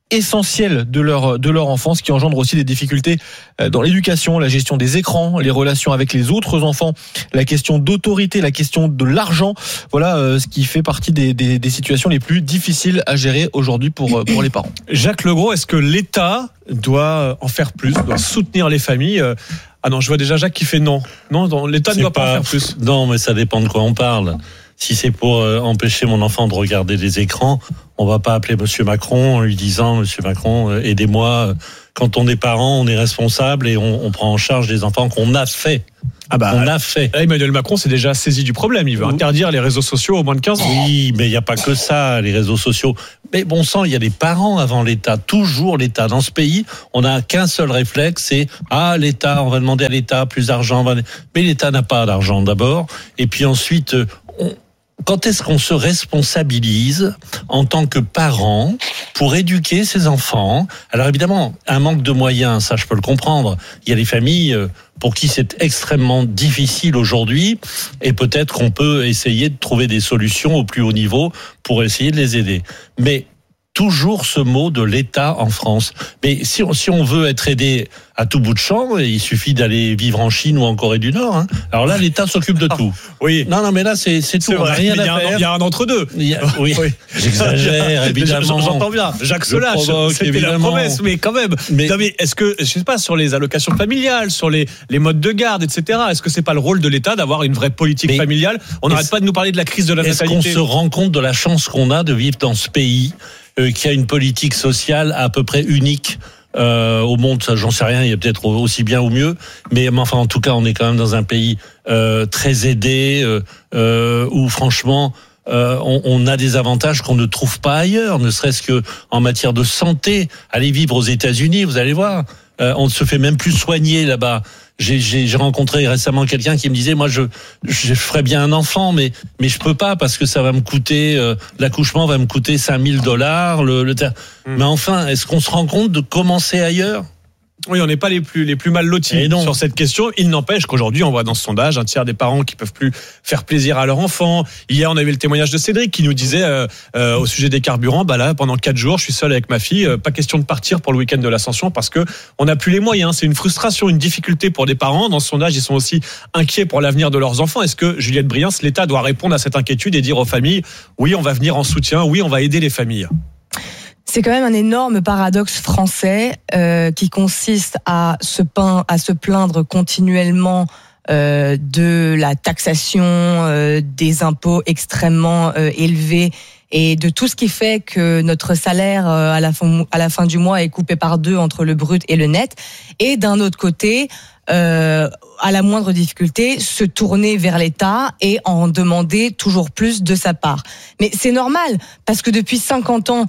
essentielle de leur de leur enfance, qui engendre aussi des difficultés dans l'éducation, la gestion des écrans, les relations avec les autres enfants, la question d'autorité, la question de l'argent. Voilà euh, ce qui fait partie des, des, des situations les plus difficiles à gérer aujourd'hui pour pour les parents. Jacques Legros, est-ce que l'État doit en faire plus, doit soutenir les familles? Ah non, je vois déjà Jacques qui fait non. Non, non l'État ne doit pas, pas en faire plus. Non, mais ça dépend de quoi on parle. Si c'est pour euh, empêcher mon enfant de regarder des écrans, on va pas appeler Monsieur Macron en lui disant Monsieur Macron, euh, aidez-moi. Quand on est parent, on est responsable et on, on prend en charge des enfants qu'on a fait. Ah bah, on a fait. Emmanuel Macron s'est déjà saisi du problème. Il veut interdire les réseaux sociaux aux moins de quinze ans. Oui, mais il n'y a pas que ça, les réseaux sociaux. Mais bon sang, il y a les parents avant l'État. Toujours l'État. Dans ce pays, on n'a qu'un seul réflexe, c'est ah l'État, on va demander à l'État plus d'argent. Va... Mais l'État n'a pas d'argent d'abord. Et puis ensuite, on... quand est-ce qu'on se responsabilise en tant que parent pour éduquer ses enfants? Alors évidemment, un manque de moyens, ça je peux le comprendre. Il y a des familles pour qui c'est extrêmement difficile aujourd'hui et peut-être qu'on peut essayer de trouver des solutions au plus haut niveau pour essayer de les aider. Mais toujours ce mot de l'État en France. Mais si on, si on veut être aidé à tout bout de champ, il suffit d'aller vivre en Chine ou en Corée du Nord. Hein. Alors là, l'État s'occupe de tout. Oui. Non, non, mais là, c'est, c'est tout. C'est vrai, on n'a rien à faire. Il y a un entre-deux. A, oui. oui. J'exagère, évidemment. J'entends bien. Jacques Solache, c'était évidemment. La promesse, mais quand même. Mais, non, mais est-ce que, je sais pas, sur les allocations familiales, sur les, les modes de garde, et cetera, est-ce que c'est pas le rôle de l'État d'avoir une vraie politique mais familiale? On n'arrête pas de nous parler de la crise de la est-ce natalité. Est-ce qu'on se rend compte de la chance qu'on a de vivre dans ce pays euh, qui a une politique sociale à peu près unique Euh, au monde, ça, j'en sais rien, il y a peut-être aussi bien ou mieux, mais enfin en tout cas on est quand même dans un pays euh, très aidé euh, euh, où franchement euh, on, on a des avantages qu'on ne trouve pas ailleurs, ne serait-ce que en matière de santé. Allez vivre aux États-Unis, vous allez voir, euh, on ne se fait même plus soigner là-bas. J'ai, j'ai, j'ai rencontré récemment quelqu'un qui me disait moi je je ferais bien un enfant mais mais je peux pas parce que ça va me coûter euh, l'accouchement va me coûter cinq mille dollars le, le ter... mmh. Mais enfin est-ce qu'on se rend compte de commencer ailleurs? Oui, on n'est pas les plus les plus mal lotis sur cette question. Il n'empêche qu'aujourd'hui, on voit dans ce sondage un tiers des parents qui peuvent plus faire plaisir à leur enfant. Hier, on avait le témoignage de Cédric qui nous disait euh, euh, au sujet des carburants, bah là, pendant quatre jours, je suis seul avec ma fille, euh, pas question de partir pour le week-end de l'Ascension parce que on n'a plus les moyens. C'est une frustration, une difficulté pour des parents. Dans ce sondage, ils sont aussi inquiets pour l'avenir de leurs enfants. Est-ce que Juliette Briens, l'État doit répondre à cette inquiétude et dire aux familles, oui, on va venir en soutien, oui, on va aider les familles? C'est quand même un énorme paradoxe français euh, qui consiste à se, pein, à se plaindre continuellement euh, de la taxation, euh, des impôts extrêmement euh, élevés et de tout ce qui fait que notre salaire euh, à la fin, à la fin du mois est coupé par deux entre le brut et le net. Et d'un autre côté, euh, à la moindre difficulté, se tourner vers l'État et en demander toujours plus de sa part. Mais c'est normal parce que depuis cinquante ans,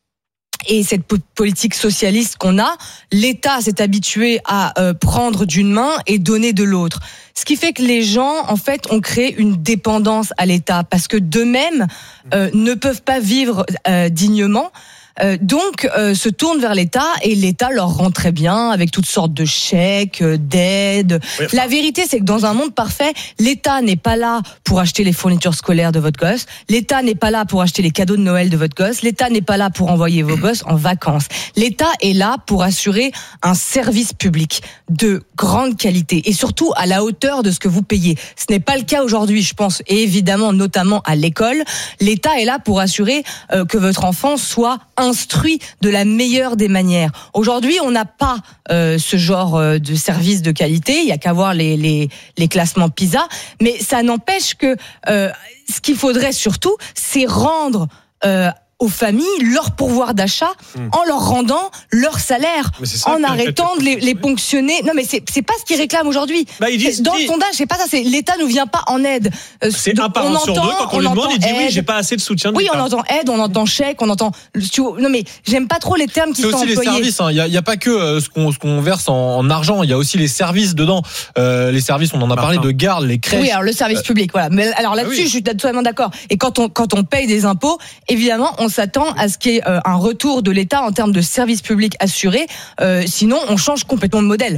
et cette politique socialiste qu'on a, l'État s'est habitué à euh, prendre d'une main et donner de l'autre. Ce qui fait que les gens, en fait, ont créé une dépendance à l'État parce que d'eux-mêmes euh, ne peuvent pas vivre euh, dignement. Euh, donc, euh, se tournent vers l'État et l'État leur rend très bien avec toutes sortes de chèques, euh, d'aides. Oui, enfin... La vérité, c'est que dans un monde parfait, l'État n'est pas là pour acheter les fournitures scolaires de votre gosse. L'État n'est pas là pour acheter les cadeaux de Noël de votre gosse. L'État n'est pas là pour envoyer vos gosses en vacances. L'État est là pour assurer un service public de grande qualité et surtout à la hauteur de ce que vous payez. Ce n'est pas le cas aujourd'hui, je pense, et évidemment, notamment à l'école. L'État est là pour assurer euh, que votre enfant soit instruit de la meilleure des manières. Aujourd'hui, on n'a pas euh, ce genre euh, de service de qualité. Il y a qu'à voir les, les, les classements PISA. Mais ça n'empêche que euh, ce qu'il faudrait surtout, c'est rendre euh, aux familles leur pouvoir d'achat mmh. en leur rendant leur salaire, en arrêtant de les, les ponctionner. Non, mais c'est, c'est pas ce qu'ils réclament aujourd'hui. Bah, ils disent, dans le sondage, c'est pas ça. C'est l'État nous vient pas en aide. Euh, c'est un parent sur deux. Quand on, on lui demande, il dit aide. Oui, j'ai pas assez de soutien. De oui, on entend aide, on entend chèque, on entend. Non, mais j'aime pas trop les termes qui c'est sont employés. C'est aussi les services. Il hein. y, y a pas que euh, ce qu'on ce qu'on verse en, en argent. Il y a aussi les services dedans. Euh, les services, on en a parlé de garde, les crèches. Oui, alors le service euh, public, voilà. Mais alors là-dessus, ah oui. je suis totalement d'accord. Et quand on quand on paye des impôts, évidemment, on s'attend à ce qu'il y ait un retour de l'État en termes de services publics assurés. Euh, sinon, on change complètement de modèle.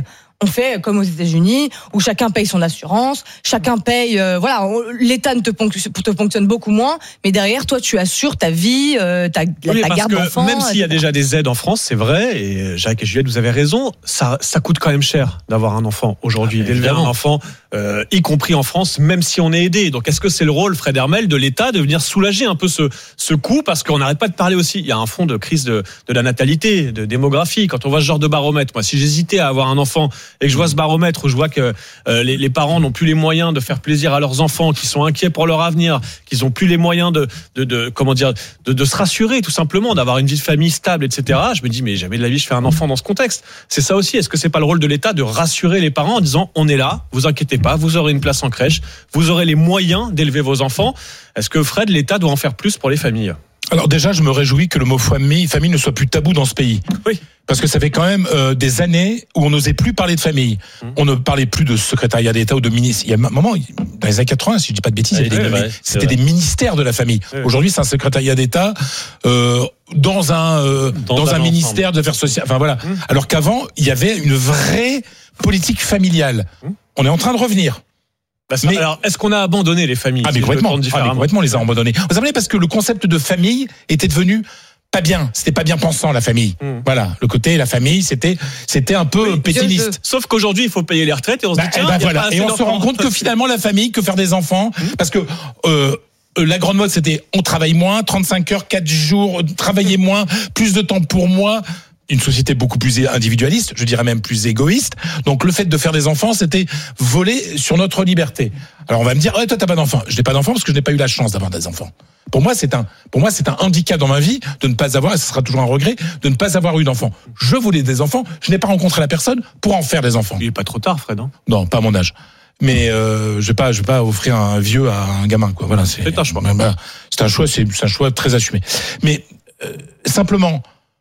on fait comme aux États-Unis, où chacun paye son assurance, chacun paye, euh, voilà, l'État ne te, ponc- te ponctionne beaucoup moins, mais derrière, toi, tu assures ta vie, euh, ta, Oui, ta parce garde que d'enfant. même s'il y a déjà des aides en France, c'est vrai, et Jacques et Juliette, vous avez raison, ça, ça coûte quand même cher d'avoir un enfant aujourd'hui, Ah, d'élever un évidemment. enfant, euh, y compris en France, même si on est aidé. Donc, est-ce que c'est le rôle, Fred Hermel, de l'État de venir soulager un peu ce, ce coût, parce qu'on n'arrête pas de parler aussi. Il y a un fond de crise de, de la natalité, de démographie. Quand on voit ce genre de baromètre, moi, si j'hésitais à avoir un enfant et que je vois ce baromètre où je vois que euh, les, les parents n'ont plus les moyens de faire plaisir à leurs enfants, qui sont inquiets pour leur avenir, qu'ils n'ont plus les moyens de, de, de comment dire, de, de se rassurer tout simplement, d'avoir une vie de famille stable, et cetera. Je me dis, mais jamais de la vie je fais un enfant dans ce contexte. C'est ça aussi. Est-ce que c'est pas le rôle de l'État de rassurer les parents en disant, on est là, vous inquiétez pas, vous aurez une place en crèche, vous aurez les moyens d'élever vos enfants. Est-ce que Fred, l'État doit en faire plus pour les familles? Alors déjà, je me réjouis que le mot famille, famille ne soit plus tabou dans ce pays. Oui. Parce que ça fait quand même euh, des années où on n'osait plus parler de famille. Mmh. On ne parlait plus de secrétariat d'État ou de ministre. Il y a un moment, dans les années quatre-vingts, si je dis pas de bêtises, oui, il y avait oui, des, ouais, c'était des ministères de la famille. Oui. Aujourd'hui, c'est un secrétariat d'État euh, dans un euh, dans, dans un, un ministère des Affaires sociales. Enfin voilà. Mmh. Alors qu'avant, il y avait une vraie politique familiale. Mmh. On est en train de revenir. Bah mais, alors, est-ce qu'on a abandonné les familles? Ah, mais complètement. Ah, mais complètement, on les a abandonnés. Vous savez, parce que le concept de famille était devenu pas bien. C'était pas bien pensant, la famille. Mmh. Voilà. Le côté, la famille, c'était, c'était un peu oui, pessimiste. Je, je. Sauf qu'aujourd'hui, il faut payer les retraites et on se bah, dit, tiens, bah, y a voilà. pas assez Et on d'enfants. se rend compte que finalement, la famille, que faire des enfants, mmh. parce que, euh, la grande mode, c'était on travaille moins, trente-cinq heures, quatre jours, travailler moins, plus de temps pour moi. Une société beaucoup plus individualiste, je dirais même plus égoïste. Donc le fait de faire des enfants, c'était voler sur notre liberté. Alors on va me dire, ouais, toi t'as pas d'enfants. Je n'ai pas d'enfants parce que je n'ai pas eu la chance d'avoir des enfants. Pour moi, c'est un, pour moi, c'est un handicap dans ma vie de ne pas avoir, et ce sera toujours un regret, de ne pas avoir eu d'enfants. Je voulais des enfants, je n'ai pas rencontré la personne pour en faire des enfants. Il est pas trop tard, Fred, hein? Non, pas à mon âge. Mais euh, je vais pas, je vais pas offrir un vieux à un gamin, quoi. Voilà, c'est, c'est un choix. Bah, c'est un choix, c'est, c'est un choix très assumé. Mais euh, simplement.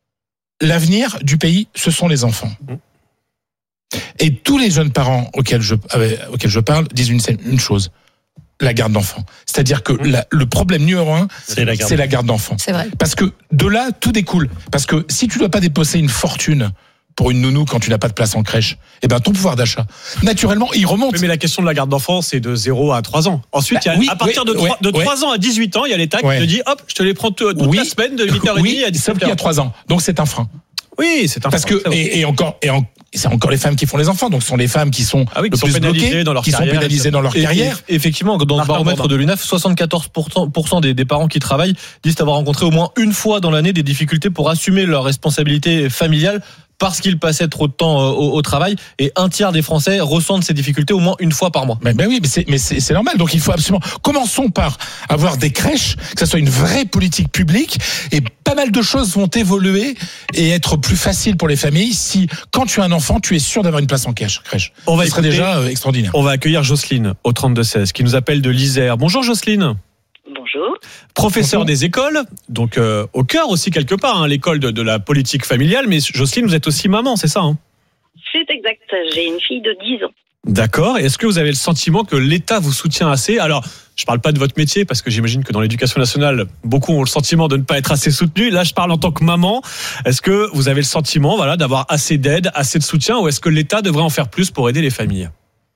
L'avenir du pays, ce sont les enfants. Et tous les jeunes parents auxquels je, auxquels je parle disent une, une chose, la garde d'enfants. C'est-à-dire que la, le problème numéro un, c'est la garde, c'est la garde d'enfants. C'est vrai. Parce que de là, tout découle. Parce que si tu dois pas déposer une fortune pour une nounou quand tu n'as pas de place en crèche, eh ben ton pouvoir d'achat, naturellement, il remonte. Mais, mais la question de la garde d'enfants, c'est de zéro à trois ans. Ensuite, bah, il y a, oui, à partir oui, de, trois, de ouais. trois ans à dix-huit ans, il y a l'État qui ouais. te dit, hop, je te les prends toute oui. la semaine de huit heures trente oui, à dix-sept heures. Sauf qu'il y a trois ans. Donc c'est un frein. Oui, c'est un Parce frein. Parce que, et, et encore, et en, c'est encore les femmes qui font les enfants, donc ce sont les femmes qui sont, ah oui, qui le sont plus pénalisées bloquées, dans leur qui carrière, sont pénalisées dans leur et, carrière. Et, effectivement, dans le baromètre de l'U N A F, soixante-quatorze pour cent des, des parents qui travaillent disent avoir rencontré au moins une fois dans l'année des difficultés pour assumer leurs responsabilités familiales parce qu'ils passaient trop de temps au, au travail, et un tiers des Français ressentent ces difficultés au moins une fois par mois. Mais, mais oui, mais c'est, mais c'est, c'est normal. Donc il faut absolument. Commençons par avoir des crèches, que ça soit une vraie politique publique, et pas mal de choses vont évoluer et être plus faciles pour les familles si, quand tu as un enfant, tu es sûr d'avoir une place en crèche. On va Ce serait écouter, déjà euh, extraordinaire. On va accueillir Jocelyne au trente-deux seize, qui nous appelle de l'Isère. Bonjour Jocelyne. Bonjour. Professeur Bonjour. des écoles, donc euh, au cœur aussi quelque part, hein, l'école de, de la politique familiale, mais Jocelyne, vous êtes aussi maman, c'est ça hein? C'est exact, j'ai une fille de dix ans. D'accord, et est-ce que vous avez le sentiment que l'État vous soutient assez? Alors, je parle pas de votre métier, parce que j'imagine que dans l'éducation nationale, beaucoup ont le sentiment de ne pas être assez soutenu. Là, je parle en tant que maman. Est-ce que vous avez le sentiment voilà, d'avoir assez d'aide, assez de soutien, ou est-ce que l'État devrait en faire plus pour aider les familles?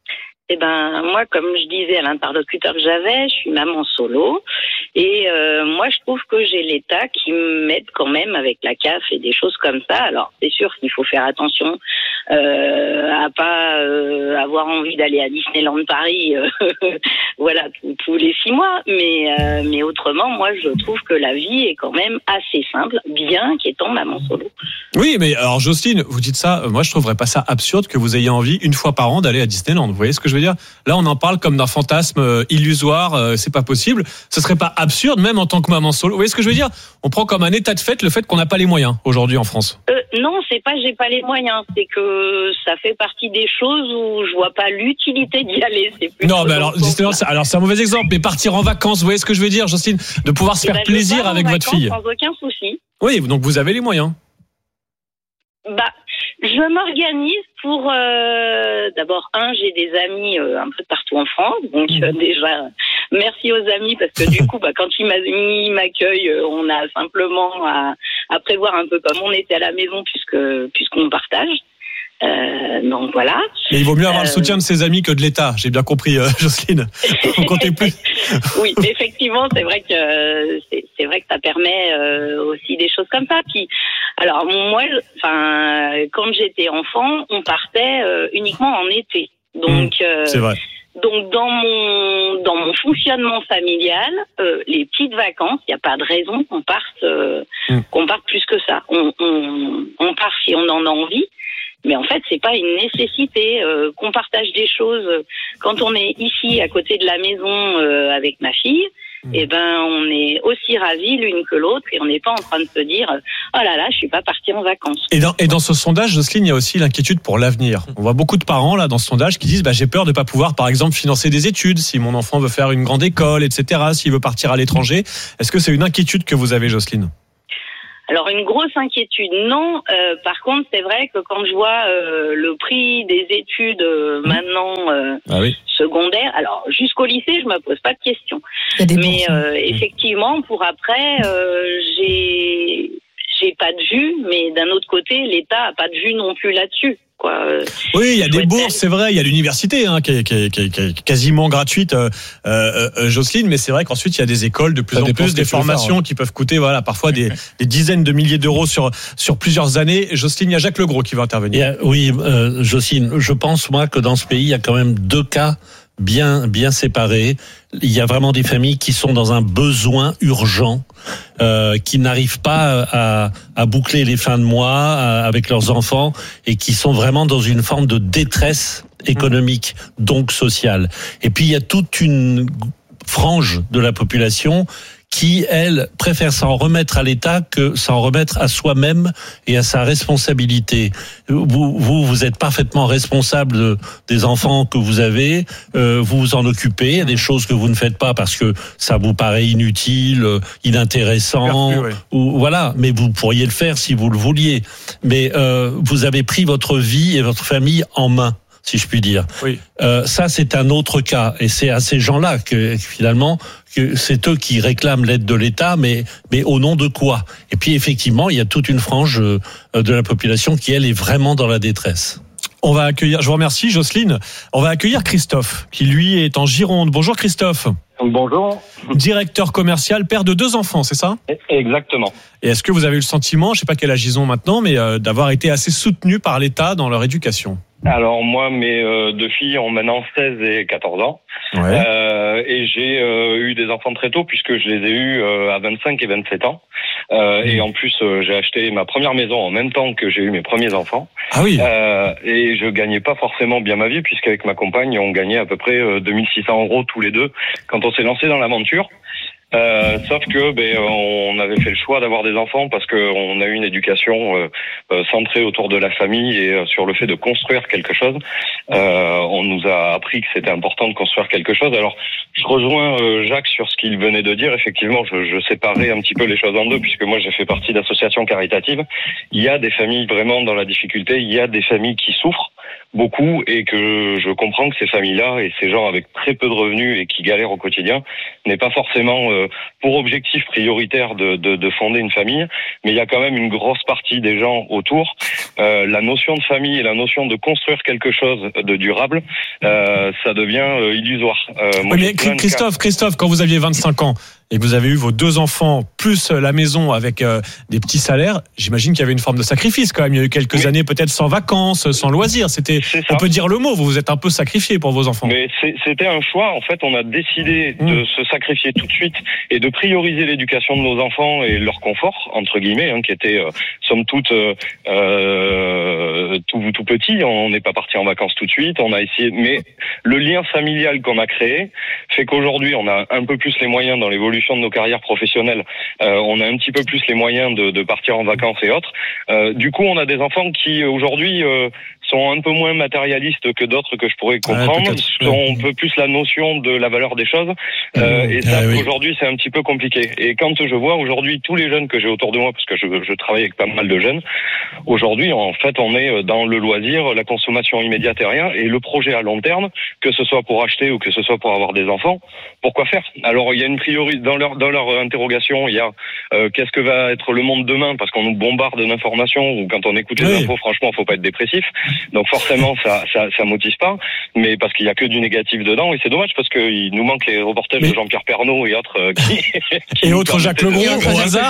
Eh ben, moi, comme je disais à l'interlocuteur que j'avais, je suis maman solo. Et euh, moi, je trouve que j'ai l'État qui m'aide quand même avec la C A F et des choses comme ça. Alors, c'est sûr qu'il faut faire attention euh, à pas euh, avoir envie d'aller à Disneyland Paris, euh, voilà, tous, tous les six mois. Mais, euh, mais autrement, moi, je trouve que la vie est quand même assez simple, bien qu'étant maman solo. Oui, mais alors, Jocelyne, vous dites ça, moi, je trouverais pas ça absurde que vous ayez envie, une fois par an, d'aller à Disneyland. Vous voyez ce que je veux dire? Là, on en parle comme d'un fantasme illusoire, c'est pas possible. Ce serait pas absurde, même en tant que maman solo. Vous voyez ce que je veux dire? On prend comme un état de fait le fait qu'on n'a pas les moyens aujourd'hui en France. Euh, non, c'est pas j'ai pas les moyens, c'est que ça fait partie des choses où je vois pas l'utilité d'y aller. C'est plus non, mais alors, Disneyland, c'est, alors c'est un mauvais exemple. Mais partir en vacances, vous voyez ce que je veux dire, Jocelyne, de pouvoir se faire ben, plaisir avec votre fille. Sans aucun souci. Oui, donc vous avez les moyens. Bah, je m'organise pour euh, d'abord un, j'ai des amis euh, un peu partout en France, donc euh, déjà merci aux amis parce que du coup, bah quand ils, m'a, ils m'accueillent, euh, on a simplement à, à prévoir un peu comme on était à la maison puisque puisqu'on partage. Euh, donc voilà. Mais il vaut mieux avoir Euh, le soutien de ses amis que de l'État. J'ai bien compris, euh, Jocelyne. Vous comptez plus. Oui, effectivement, c'est vrai que c'est, c'est vrai que ça permet euh, aussi des choses comme ça. Puis, alors moi, enfin, quand j'étais enfant, on partait euh, uniquement en été. Donc, euh, C'est vrai. donc dans mon dans mon fonctionnement familial, euh, les petites vacances, il n'y a pas de raison qu'on parte euh, Mm. qu'on parte plus que ça. On, on on part si on en a envie. Mais en fait, c'est pas une nécessité euh, qu'on partage des choses. Quand on est ici, à côté de la maison, euh, avec ma fille, eh ben, on est aussi ravis l'une que l'autre et on n'est pas en train de se dire « Oh là là, je suis pas partie en vacances. » Et dans, et dans ce sondage, Jocelyne, il y a aussi l'inquiétude pour l'avenir. On voit beaucoup de parents là dans ce sondage qui disent bah, j'ai peur de pas pouvoir, par exemple, financer des études si mon enfant veut faire une grande école, et cetera. S'il veut partir à l'étranger. Est-ce que c'est une inquiétude que vous avez, Jocelyne? Alors une grosse inquiétude, non. Euh, par contre, c'est vrai que quand je vois euh, le prix des études euh, maintenant euh, Ah oui. secondaires, alors jusqu'au lycée, je me pose pas de questions. Il y a des Mais bourses, euh, effectivement, pour après, euh, j'ai j'ai pas de vue, mais d'un autre côté, l'État a pas de vue non plus là-dessus. Quoi. Euh, Oui, il y a des souhaite bourses, c'est vrai. Il y a l'université hein, qui, est, qui, est, qui, est, qui est quasiment gratuite, euh, euh, euh, Jocelyne. Mais c'est vrai qu'ensuite il y a des écoles de plus Ça en dépend plus, ce des que tu veux formations faire, hein. qui peuvent coûter, voilà, parfois des, des dizaines de milliers d'euros sur sur plusieurs années. Jocelyne, il y a Jacques Legros qui va Il y intervenir. a- oui, euh, Jocelyne, je pense moi que dans ce pays, il y a quand même deux cas bien bien séparés. Il y a vraiment des familles qui sont dans un besoin urgent, euh, qui n'arrivent pas à, à boucler les fins de mois à- avec leurs enfants et qui sont vraiment dans une forme de détresse économique, donc sociale. Et puis il y a toute une frange de la population qui, elle, préfère s'en remettre à l'État que s'en remettre à soi-même et à sa responsabilité. Vous, vous, vous êtes parfaitement responsable de, des enfants que vous avez, euh, vous vous en occupez, il y a des choses que vous ne faites pas parce que ça vous paraît inutile, euh, inintéressant, Superflu, ouais. ou voilà, mais vous pourriez le faire si vous le vouliez. Mais euh, vous avez pris votre vie et votre famille en main, si je puis dire. Oui. Euh, ça, c'est un autre cas, et c'est à ces gens-là que finalement, que c'est eux qui réclament l'aide de l'État, mais mais au nom de quoi? Et puis effectivement, il y a toute une frange euh, de la population qui elle est vraiment dans la détresse. On va accueillir. Je vous remercie, Jocelyne. On va accueillir Christophe, qui lui est en Gironde. Bonjour Christophe. Bonjour. Directeur commercial, père de deux enfants, c'est ça? Exactement. Et est-ce que vous avez eu le sentiment, je sais pas quel âge ils ont maintenant, mais euh, d'avoir été assez soutenus par l'État dans leur éducation? Alors moi, mes euh, deux filles ont maintenant seize et quatorze ans. Ouais. Euh, et j'ai euh, eu des enfants très tôt puisque je les ai eus euh, à vingt-cinq et vingt-sept ans. Euh, et en plus, euh, j'ai acheté ma première maison en même temps que j'ai eu mes premiers enfants. Ah oui. Euh, et je gagnais pas forcément bien ma vie puisqu'avec ma compagne, on gagnait à peu près euh, deux mille six cents euros tous les deux quand on s'est lancé dans l'aventure. Euh, sauf que ben on avait fait le choix d'avoir des enfants parce que on a eu une éducation euh, euh, centrée autour de la famille et euh, sur le fait de construire quelque chose. Euh, on nous a appris que c'était important de construire quelque chose. Alors je rejoins euh, Jacques sur ce qu'il venait de dire. Effectivement, je, je séparais un petit peu les choses en deux puisque moi j'ai fait partie d'associations caritatives. Il y a des familles vraiment dans la difficulté. Il y a des familles qui souffrent beaucoup et que je comprends que ces familles-là et ces gens avec très peu de revenus et qui galèrent au quotidien n'aient pas forcément euh, pour objectif prioritaire de, de, de fonder une famille, mais il y a quand même une grosse partie des gens autour. Euh, la notion de famille et la notion de construire quelque chose de durable, euh, ça devient euh, illusoire. Euh, moi, Oui, j'ai mais plein de Christophe, cas. Christophe, quand vous aviez vingt-cinq ans et que vous avez eu vos deux enfants plus la maison avec euh, des petits salaires, j'imagine qu'il y avait une forme de sacrifice quand même. Il y a eu quelques Oui. années peut-être sans vacances, sans loisirs. C'était, C'est ça. on peut dire le mot, vous vous êtes un peu sacrifié pour vos enfants. Mais c'est- c'était un choix. En fait, on a décidé Mmh. de se sacrifier tout de suite et de prioriser l'éducation de nos enfants et leur confort, entre guillemets, hein, qui était, euh, somme toute, euh, euh, tout, tout petit. On n'est pas parti en vacances tout de suite. On a essayé, mais le lien familial qu'on a créé fait qu'aujourd'hui, on a un peu plus les moyens dans l'évolution de nos carrières professionnelles. Euh, on a un petit peu plus les moyens de, de partir en vacances et autres. Euh, du coup, on a des enfants qui aujourd'hui euh, sont un peu moins matérialistes que d'autres que je pourrais comprendre, peut-être. ont un peu plus la notion de la valeur des choses. Euh, et ça, Ah oui. aujourd'hui, c'est un petit peu compliqué. Et quand je vois aujourd'hui tous les jeunes que j'ai autour de moi, parce que je, je travaille avec pas mal de jeunes, aujourd'hui, en fait, on est dans le loisir, la consommation immédiate et rien, et le projet à long terme, que ce soit pour acheter ou que ce soit pour avoir des enfants, pourquoi faire? Alors, il y a une priorité dans leur dans leur interrogation. Il y a euh, qu'est-ce que va être le monde demain, parce qu'on nous bombarde d'informations. Ou quand on écoute les Oui. infos, franchement, faut pas être dépressif. Donc forcément, ça, ça, ça motive pas. Mais parce qu'il y a que du négatif dedans, et c'est dommage parce qu'il nous manque les reportages mais... de Jean-Pierre Pernaut et autres euh, qui, qui et autres Jacques Legros au hasard.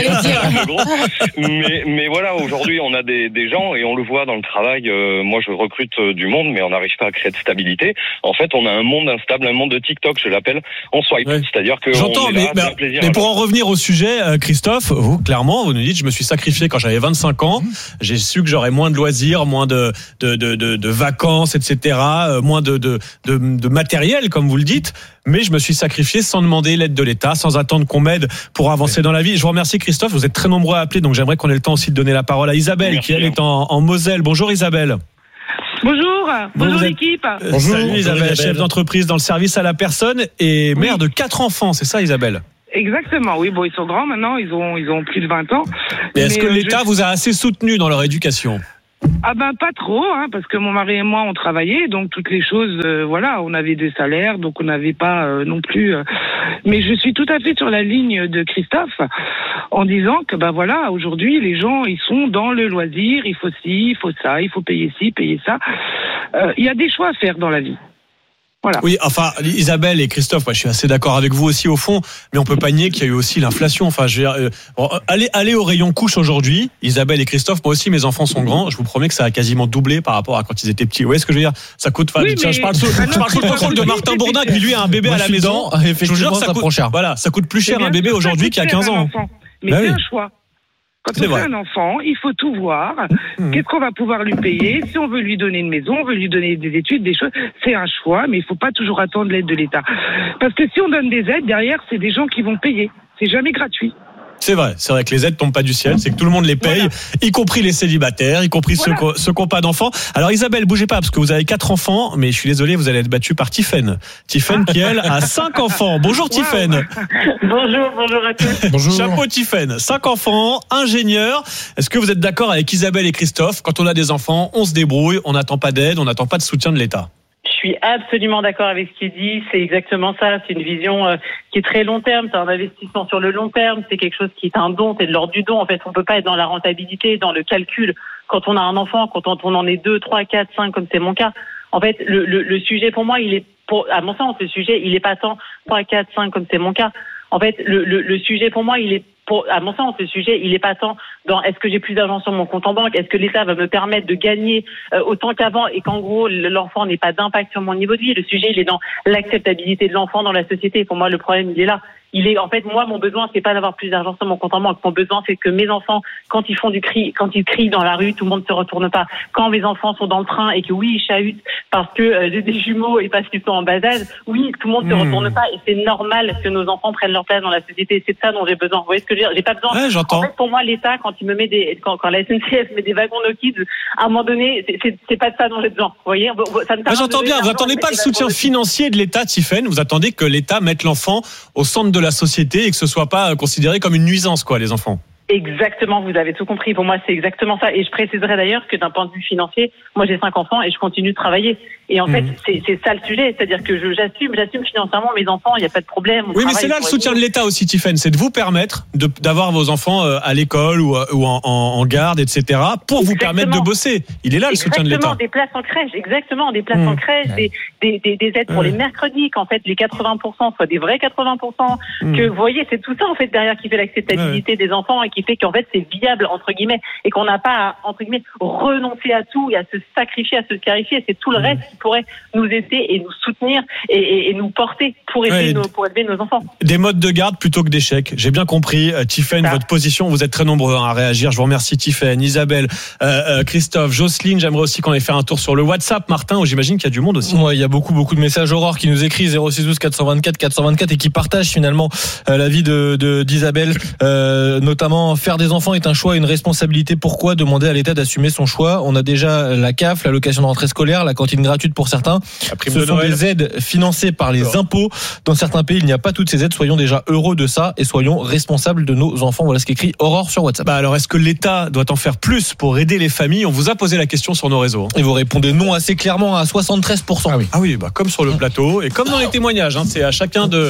mais, mais voilà, aujourd'hui, on a des, des gens et on le voit dans le travail. Euh, moi, je recrute du monde, mais on n'arrive pas à créer de stabilité. En fait, on a un monde instable, un monde de TikTok, je l'appelle. On swipe, ouais. C'est-à-dire que j'entends, on est mais, là, mais, c'est un plaisir mais pour en revenir au sujet, euh, Christophe, vous clairement, vous nous dites, je me suis sacrifié quand j'avais vingt-cinq ans. Mmh. J'ai su que j'aurais moins de loisirs, moins de de de de, de vacances, et cetera, euh, moins de, de de de matériel, comme vous le dites. Mais je me suis sacrifié sans demander l'aide de l'État, sans attendre qu'on m'aide pour avancer dans la vie. Je vous remercie Christophe, vous êtes très nombreux à appeler, donc j'aimerais qu'on ait le temps aussi de donner la parole à Isabelle, Merci. qui elle est en, en Moselle. Bonjour Isabelle. Bonjour, bonjour êtes... l'équipe. Bonjour Salut Isabelle, Isabelle, chef d'entreprise dans le service à la personne et mère oui. de quatre enfants, c'est ça Isabelle ? Exactement, oui, bon ils sont grands maintenant, ils ont ils ont plus de vingt ans. Mais est-ce mais que euh, l'État je... vous a assez soutenu dans leur éducation ? Ah ben pas trop, hein, parce que mon mari et moi on travaillait, donc toutes les choses, euh, voilà, on avait des salaires, donc on n'avait pas euh, non plus. Euh... Mais je suis tout à fait sur la ligne de Christophe en disant que ben voilà, aujourd'hui les gens ils sont dans le loisir, il faut ci, il faut ça, il faut payer ci, payer ça. Euh, il y a des choix à faire dans la vie. Voilà. Oui, enfin, Isabelle et Christophe, moi, je suis assez d'accord avec vous aussi au fond, mais on peut pas nier qu'il y a eu aussi l'inflation. Enfin, je veux dire, euh, bon, allez, allez au rayon couche aujourd'hui. Isabelle et Christophe, moi aussi, mes enfants sont grands. Je vous promets que ça a quasiment doublé par rapport à quand ils étaient petits. Vous voyez ce que je veux dire ? Ça coûte. Enfin, oui, tiens, mais... je parle sous, je parle sous le contrôle de Martin Bourdin qui lui a un bébé moi, à la maison. Dedans, effectivement, je vous jure, ça, ça coûte cher. Voilà, ça coûte plus cher un bébé aujourd'hui qu'il y a quinze ans. Mais bah c'est oui. un choix. Quand c'est on vrai. fait un enfant, il faut tout voir. Mmh. Qu'est-ce qu'on va pouvoir lui payer ? Si on veut lui donner une maison, on veut lui donner des études, des choses, c'est un choix, mais il ne faut pas toujours attendre l'aide de l'État. Parce que si on donne des aides, derrière, c'est des gens qui vont payer. C'est jamais gratuit. C'est vrai, c'est vrai que les aides tombent pas du ciel, c'est que tout le monde les paye, voilà. y compris les célibataires, y compris voilà. ceux, ceux qui n'ont pas d'enfants. Alors Isabelle, bougez pas, parce que vous avez quatre enfants, mais je suis désolé, vous allez être battue par Tiffaine. Tiffaine qui, elle, a cinq enfants. Bonjour wow. Tiffaine. Bonjour, bonjour à tous. Bonjour. Chapeau Tiffaine, cinq enfants, ingénieur. Est-ce que vous êtes d'accord avec Isabelle et Christophe ? Quand on a des enfants, on se débrouille, on n'attend pas d'aide, on n'attend pas de soutien de l'État. Je suis absolument d'accord avec ce qu'il dit, c'est exactement ça, c'est une vision euh, qui est très long terme, c'est un investissement sur le long terme, c'est quelque chose qui est un don, c'est de l'ordre du don, en fait on peut pas être dans la rentabilité, dans le calcul, quand on a un enfant, quand on en est deux, trois, quatre, cinq comme c'est mon cas, en fait le, le, le sujet pour moi il est, pour, à mon sens le sujet il est pas tant trois, quatre, cinq comme c'est mon cas, en fait le, le, le sujet pour moi il est Pour, à mon sens, le sujet, il est pas tant dans est-ce que j'ai plus d'argent sur mon compte en banque, est-ce que l'État va me permettre de gagner euh, autant qu'avant et qu'en gros l'enfant n'ait pas d'impact sur mon niveau de vie. Le sujet, il est dans l'acceptabilité de l'enfant dans la société. Pour moi, le problème, il est là. Il est, en fait, moi, mon besoin, c'est pas d'avoir plus d'argent sur mon compte en banque. Mon besoin, c'est que mes enfants, quand ils font du cri, quand ils crient dans la rue, tout le monde se retourne pas. Quand mes enfants sont dans le train et que oui, ils chahutent parce que euh, j'ai des jumeaux et parce qu'ils sont en bas âge, oui, tout le monde se retourne pas et c'est normal que nos enfants prennent leur place dans la société. C'est de ça dont j'ai besoin. Vous voyez ce que je veux dire ? J'ai pas besoin. Ouais, j'entends. En fait, pour moi, l'État, quand il me met des, quand, quand la S N C F met des wagons no kids, à un moment donné, c'est, c'est, c'est pas de ça dont j'ai besoin. Vous voyez ? Ça me ouais, j'entends bien. Vous attendez pas le soutien financier de l'État, Tiffaine. Vous attendez que l'État mette l'enfant au centre de la société et que ce soit pas considéré comme une nuisance, quoi, les enfants. Exactement, vous avez tout compris. Pour moi, c'est exactement ça. Et je préciserai d'ailleurs que d'un point de vue financier, moi j'ai cinq enfants et je continue de travailler. Et en mmh. fait, c'est, c'est ça le sujet. C'est-à-dire que je, j'assume, j'assume financièrement mes enfants, il n'y a pas de problème. Oui, mais c'est là le soutien de l'État aussi, Tiffaine. C'est de vous permettre de, d'avoir vos enfants à l'école ou, ou en, en, en garde, et cetera, pour exactement. Vous permettre de bosser. Il est là le exactement, soutien de l'État. Des places en crèche, exactement, des places mmh. en crèche, ouais. des, des, des aides pour ouais. les mercredis, qu'en fait les quatre-vingts pour cent soient des vrais quatre-vingts pour cent. Mmh. Que vous voyez, c'est tout ça en fait derrière qui fait l'acceptabilité ouais. des enfants et qui fait qu'en fait c'est viable entre guillemets et qu'on n'a pas à, entre guillemets renoncer à tout et à se sacrifier, à se scarifier. C'est tout le reste qui pourrait nous aider et nous soutenir et, et, et nous porter pour aider ouais. nos, pour élever nos enfants. Des modes de garde plutôt que des chèques. J'ai bien compris, euh, Tiffaine, votre position. Vous êtes très nombreux à réagir. Je vous remercie, Tiffaine, Isabelle, euh, euh, Christophe, Jocelyne. J'aimerais aussi qu'on ait fait un tour sur le WhatsApp, Martin, où j'imagine qu'il y a du monde aussi. Ouais, il y a beaucoup, beaucoup de messages. Aurore qui nous écrit zéro six douze quatre cent vingt-quatre quatre cent vingt-quatre et qui partage finalement euh, la vie de, de d'Isabelle, euh, notamment faire des enfants est un choix, une responsabilité. Pourquoi demander à l'État d'assumer son choix ? On a déjà la C A F, l'allocation de rentrée scolaire, la cantine gratuite pour certains. Ce sont des aides financées par les impôts. Dans certains pays, il n'y a pas toutes ces aides. Soyons déjà heureux de ça et soyons responsables de nos enfants. Voilà ce qu'écrit Aurore sur WhatsApp. Bah alors, est-ce que l'État doit en faire plus pour aider les familles ? On vous a posé la question sur nos réseaux. Et vous répondez non assez clairement à soixante-treize pour cent. Ah oui, ah oui bah comme sur le plateau et comme dans les témoignages. Hein, c'est à chacun de,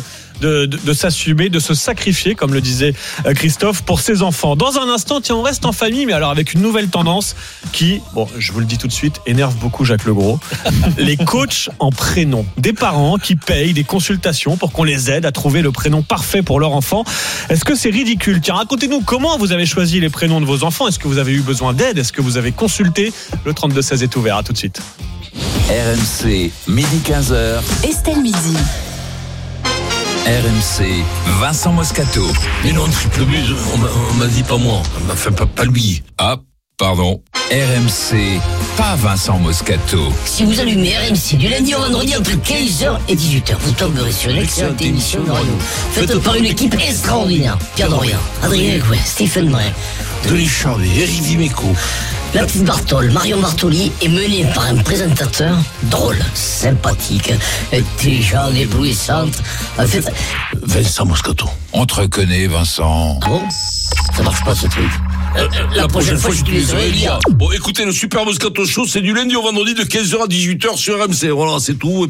de, de, de s'assumer, de se sacrifier, comme le disait Christophe, pour ses enfants. Dans un instant, tiens, on reste en famille, mais alors avec une nouvelle tendance qui, bon, je vous le dis tout de suite, énerve beaucoup Jacques Legros. Les coachs en prénom. Des parents qui payent des consultations pour qu'on les aide à trouver le prénom parfait pour leur enfant. Est-ce que c'est ridicule? Tiens, racontez-nous comment vous avez choisi les prénoms de vos enfants. Est-ce que vous avez eu besoin d'aide? Est-ce que vous avez consulté? Le trente-deux seize est ouvert. À tout de suite. R M C, midi quinze heures. Estelle Midi. R M C, Vincent Moscato. Mais non, triple buse, on m'a, on m'a dit pas moi. Enfin, pas, pas lui. Ah, pardon. R M C, pas Vincent Moscato. Si vous allumez R M C du lundi au vendredi entre quinze heures et dix-huit heures, vous tomberez sur une excellente émission de radio. Faite par une équipe extraordinaire. Pierre Dorian, Adrien Gouin, Stephen Brun, Denis Charvet, Eric Dimeco. La petite Bartoli, Marion Bartoli est menée par un présentateur drôle, sympathique, intelligent, éblouissante. En fait, Vincent Moscato. On te reconnaît, Vincent. Ah bon? Ça marche pas ce truc. Euh, la, la prochaine, prochaine fois, j'utiliserai Elia. Bon, écoutez, le Super Moscato Show, c'est du lundi au vendredi de quinze heures à dix-huit heures sur R M C. Voilà, c'est tout.